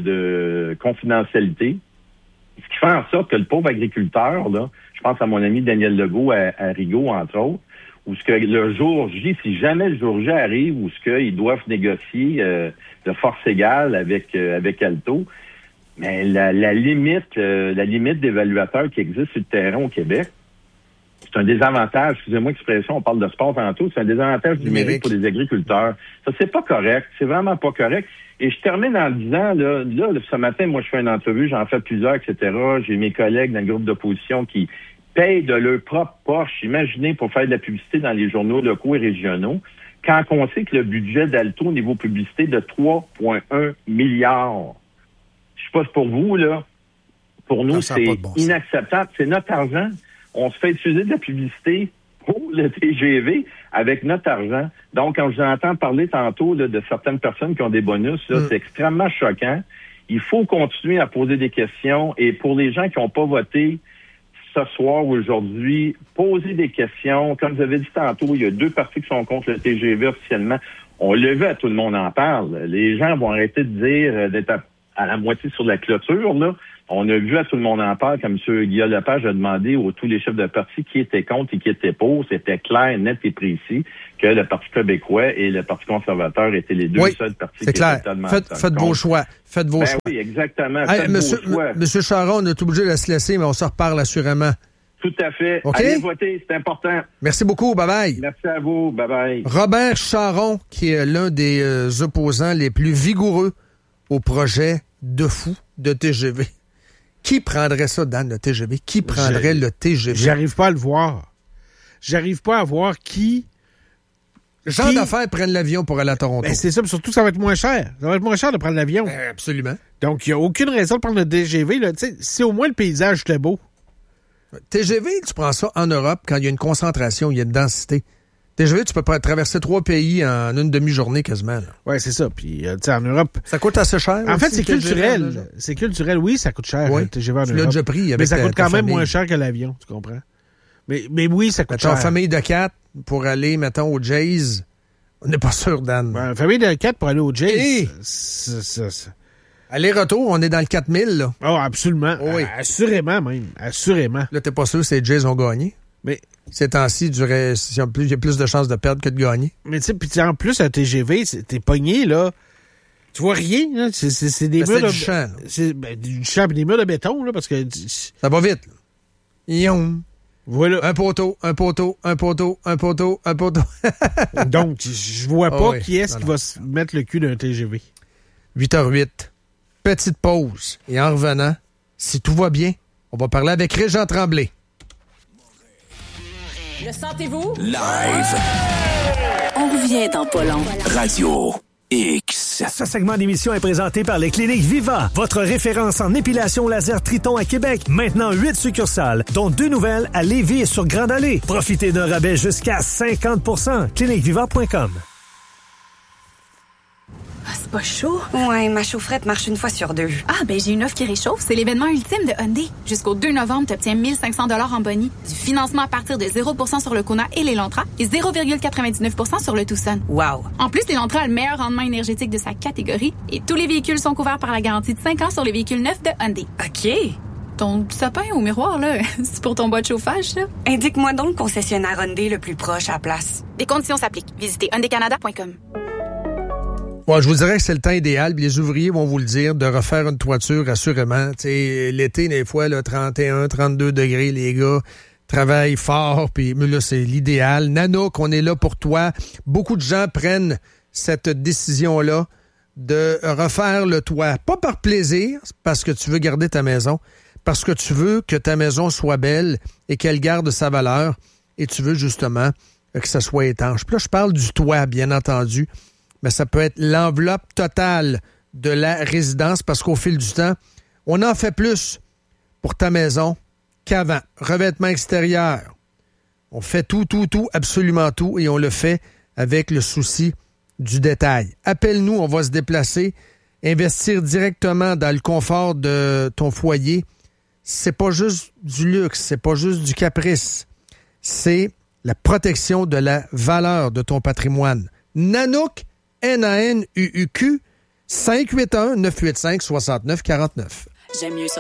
de confidentialité. Ce qui fait en sorte que le pauvre agriculteur, là, je pense à mon ami Daniel Legault à Rigaud, entre autres, où ce que le jour J, si jamais le jour J arrive, où ce qu'ils doivent négocier de force égale avec Alto, mais la limite d'évaluateurs qui existe sur le terrain au Québec, c'est un désavantage, excusez-moi l'expression, on parle de sport tantôt, c'est un désavantage numérique pour les agriculteurs. Ça, c'est pas correct, c'est vraiment pas correct. Et je termine en disant, là, ce matin, moi, je fais une entrevue, j'en fais plusieurs, etc. J'ai mes collègues dans le groupe d'opposition qui payent de leur propre poche, imaginez, pour faire de la publicité dans les journaux locaux et régionaux, quand on sait que le budget d'Alto au niveau publicité de 3,1 milliards. Je sais pas si pour vous, là, pour nous, c'est inacceptable. C'est notre argent. On se fait utiliser de la publicité pour le TGV avec notre argent. Donc, quand je vous entends parler tantôt là, de certaines personnes qui ont des bonus, là, c'est extrêmement choquant. Il faut continuer à poser des questions. Et pour les gens qui n'ont pas voté ce soir ou aujourd'hui, poser des questions. Comme vous avez dit tantôt, il y a 2 partis qui sont contre le TGV officiellement. On l'a vu, tout le monde en parle. Les gens vont arrêter de dire d'être à la moitié sur la clôture, là. On a vu à tout le monde en parle, comme M. Guillaume Lepage a demandé à tous les chefs de parti qui étaient contre et qui étaient pour. C'était clair, net et précis que le Parti québécois et le Parti conservateur étaient les deux seuls partis qui étaient totalement Faites vos choix. Faites vos choix. Oui, exactement. Hey, Monsieur Charron, on est obligé de se laisser, mais on se reparle assurément. Tout à fait. Okay? Allez voter, c'est important. Merci beaucoup. Bye-bye. Merci à vous. Bye-bye. Robert Charron, qui est l'un des opposants les plus vigoureux au projet de fou de TGV. Qui prendrait ça dans le TGV? Qui prendrait le TGV? J'arrive pas à le voir. J'arrive pas à voir qui... Gens d'affaires prennent l'avion pour aller à Toronto. Ben c'est ça, mais surtout que ça va être moins cher. Ça va être moins cher de prendre l'avion. Absolument. Donc, il n'y a aucune raison de prendre le TGV. Là. Si au moins le paysage était beau. TGV, tu prends ça en Europe quand il y a une concentration, il y a une densité. TGV, tu peux traverser 3 pays en une demi-journée quasiment. Oui, c'est ça. Puis, en Europe... Ça coûte assez cher. En fait, c'est culturel. C'est culturel. Oui, ça coûte cher, le TGV en Europe. Tu l'as déjà pris avec mais ça coûte quand même moins cher que l'avion, tu comprends? Mais oui, ça coûte cher. En famille de 4, pour aller, mettons, au Jays, on n'est pas sûr, Dan. En famille de 4 pour aller au Jays, aller-retour, on est dans le 4000, là. Oh, absolument. Oui. Assurément, même. Assurément. Là, t'es pas sûr que les Jays ont gagné? Mais... Ces temps-ci, il y a plus de chances de perdre que de gagner. Mais tu sais, puis en plus, un TGV, t'es pogné, là. Tu vois rien, là. C'est des murs de... du champ. C'est du champ et des murs de béton, là, parce que... Ça va vite, là. Yom. Voilà. Un poteau. Donc, je vois pas qui est-ce qui va se mettre le cul d'un TGV. 8h08. Petite pause. Et en revenant, si tout va bien, on va parler avec Régent Tremblay. Le sentez-vous? Live. On revient dans pas long. Radio X. Ce segment d'émission est présenté par les cliniques Viva, votre référence en épilation laser Triton à Québec. Maintenant 8 succursales, dont 2 nouvelles à Lévis et sur Grande Allée. Profitez d'un rabais jusqu'à 50%. Cliniqueviva.com. C'est pas chaud. Ouais, ma chaufferette marche une fois sur 2. Ah, ben j'ai une offre qui réchauffe. C'est l'événement ultime de Hyundai. Jusqu'au 2 novembre, tu obtiens 1 500 en boni, du financement à partir de 0% sur le Kona et l'Elantra et 0,99% sur le Tucson. Wow! En plus, l'Elantra a le meilleur rendement énergétique de sa catégorie et tous les véhicules sont couverts par la garantie de 5 ans sur les véhicules neufs de Hyundai. OK. Ton sapin au miroir, là, c'est pour ton bois de chauffage, ça? Indique-moi donc le concessionnaire Hyundai le plus proche à la place. Des conditions s'appliquent. Visitez hyundaicanada.com. Ouais, je vous dirais que c'est le temps idéal, puis les ouvriers vont vous le dire, de refaire une toiture, assurément. T'sais, l'été, des fois, là, 31, 32 degrés, les gars travaillent fort, puis là, c'est l'idéal. Nanook, on est là pour toi. Beaucoup de gens prennent cette décision-là de refaire le toit. Pas par plaisir, parce que tu veux garder ta maison, parce que tu veux que ta maison soit belle et qu'elle garde sa valeur, et tu veux justement que ça soit étanche. Puis là, je parle du toit, bien entendu, mais ça peut être l'enveloppe totale de la résidence parce qu'au fil du temps, on en fait plus pour ta maison qu'avant. Revêtement extérieur, on fait tout, absolument tout, et on le fait avec le souci du détail. Appelle-nous, on va se déplacer, investir directement dans le confort de ton foyer. C'est pas juste du luxe, c'est pas juste du caprice, c'est la protection de la valeur de ton patrimoine. Nanook, N-A-N-U-U-Q, 581-985-6949. J'aime mieux ça.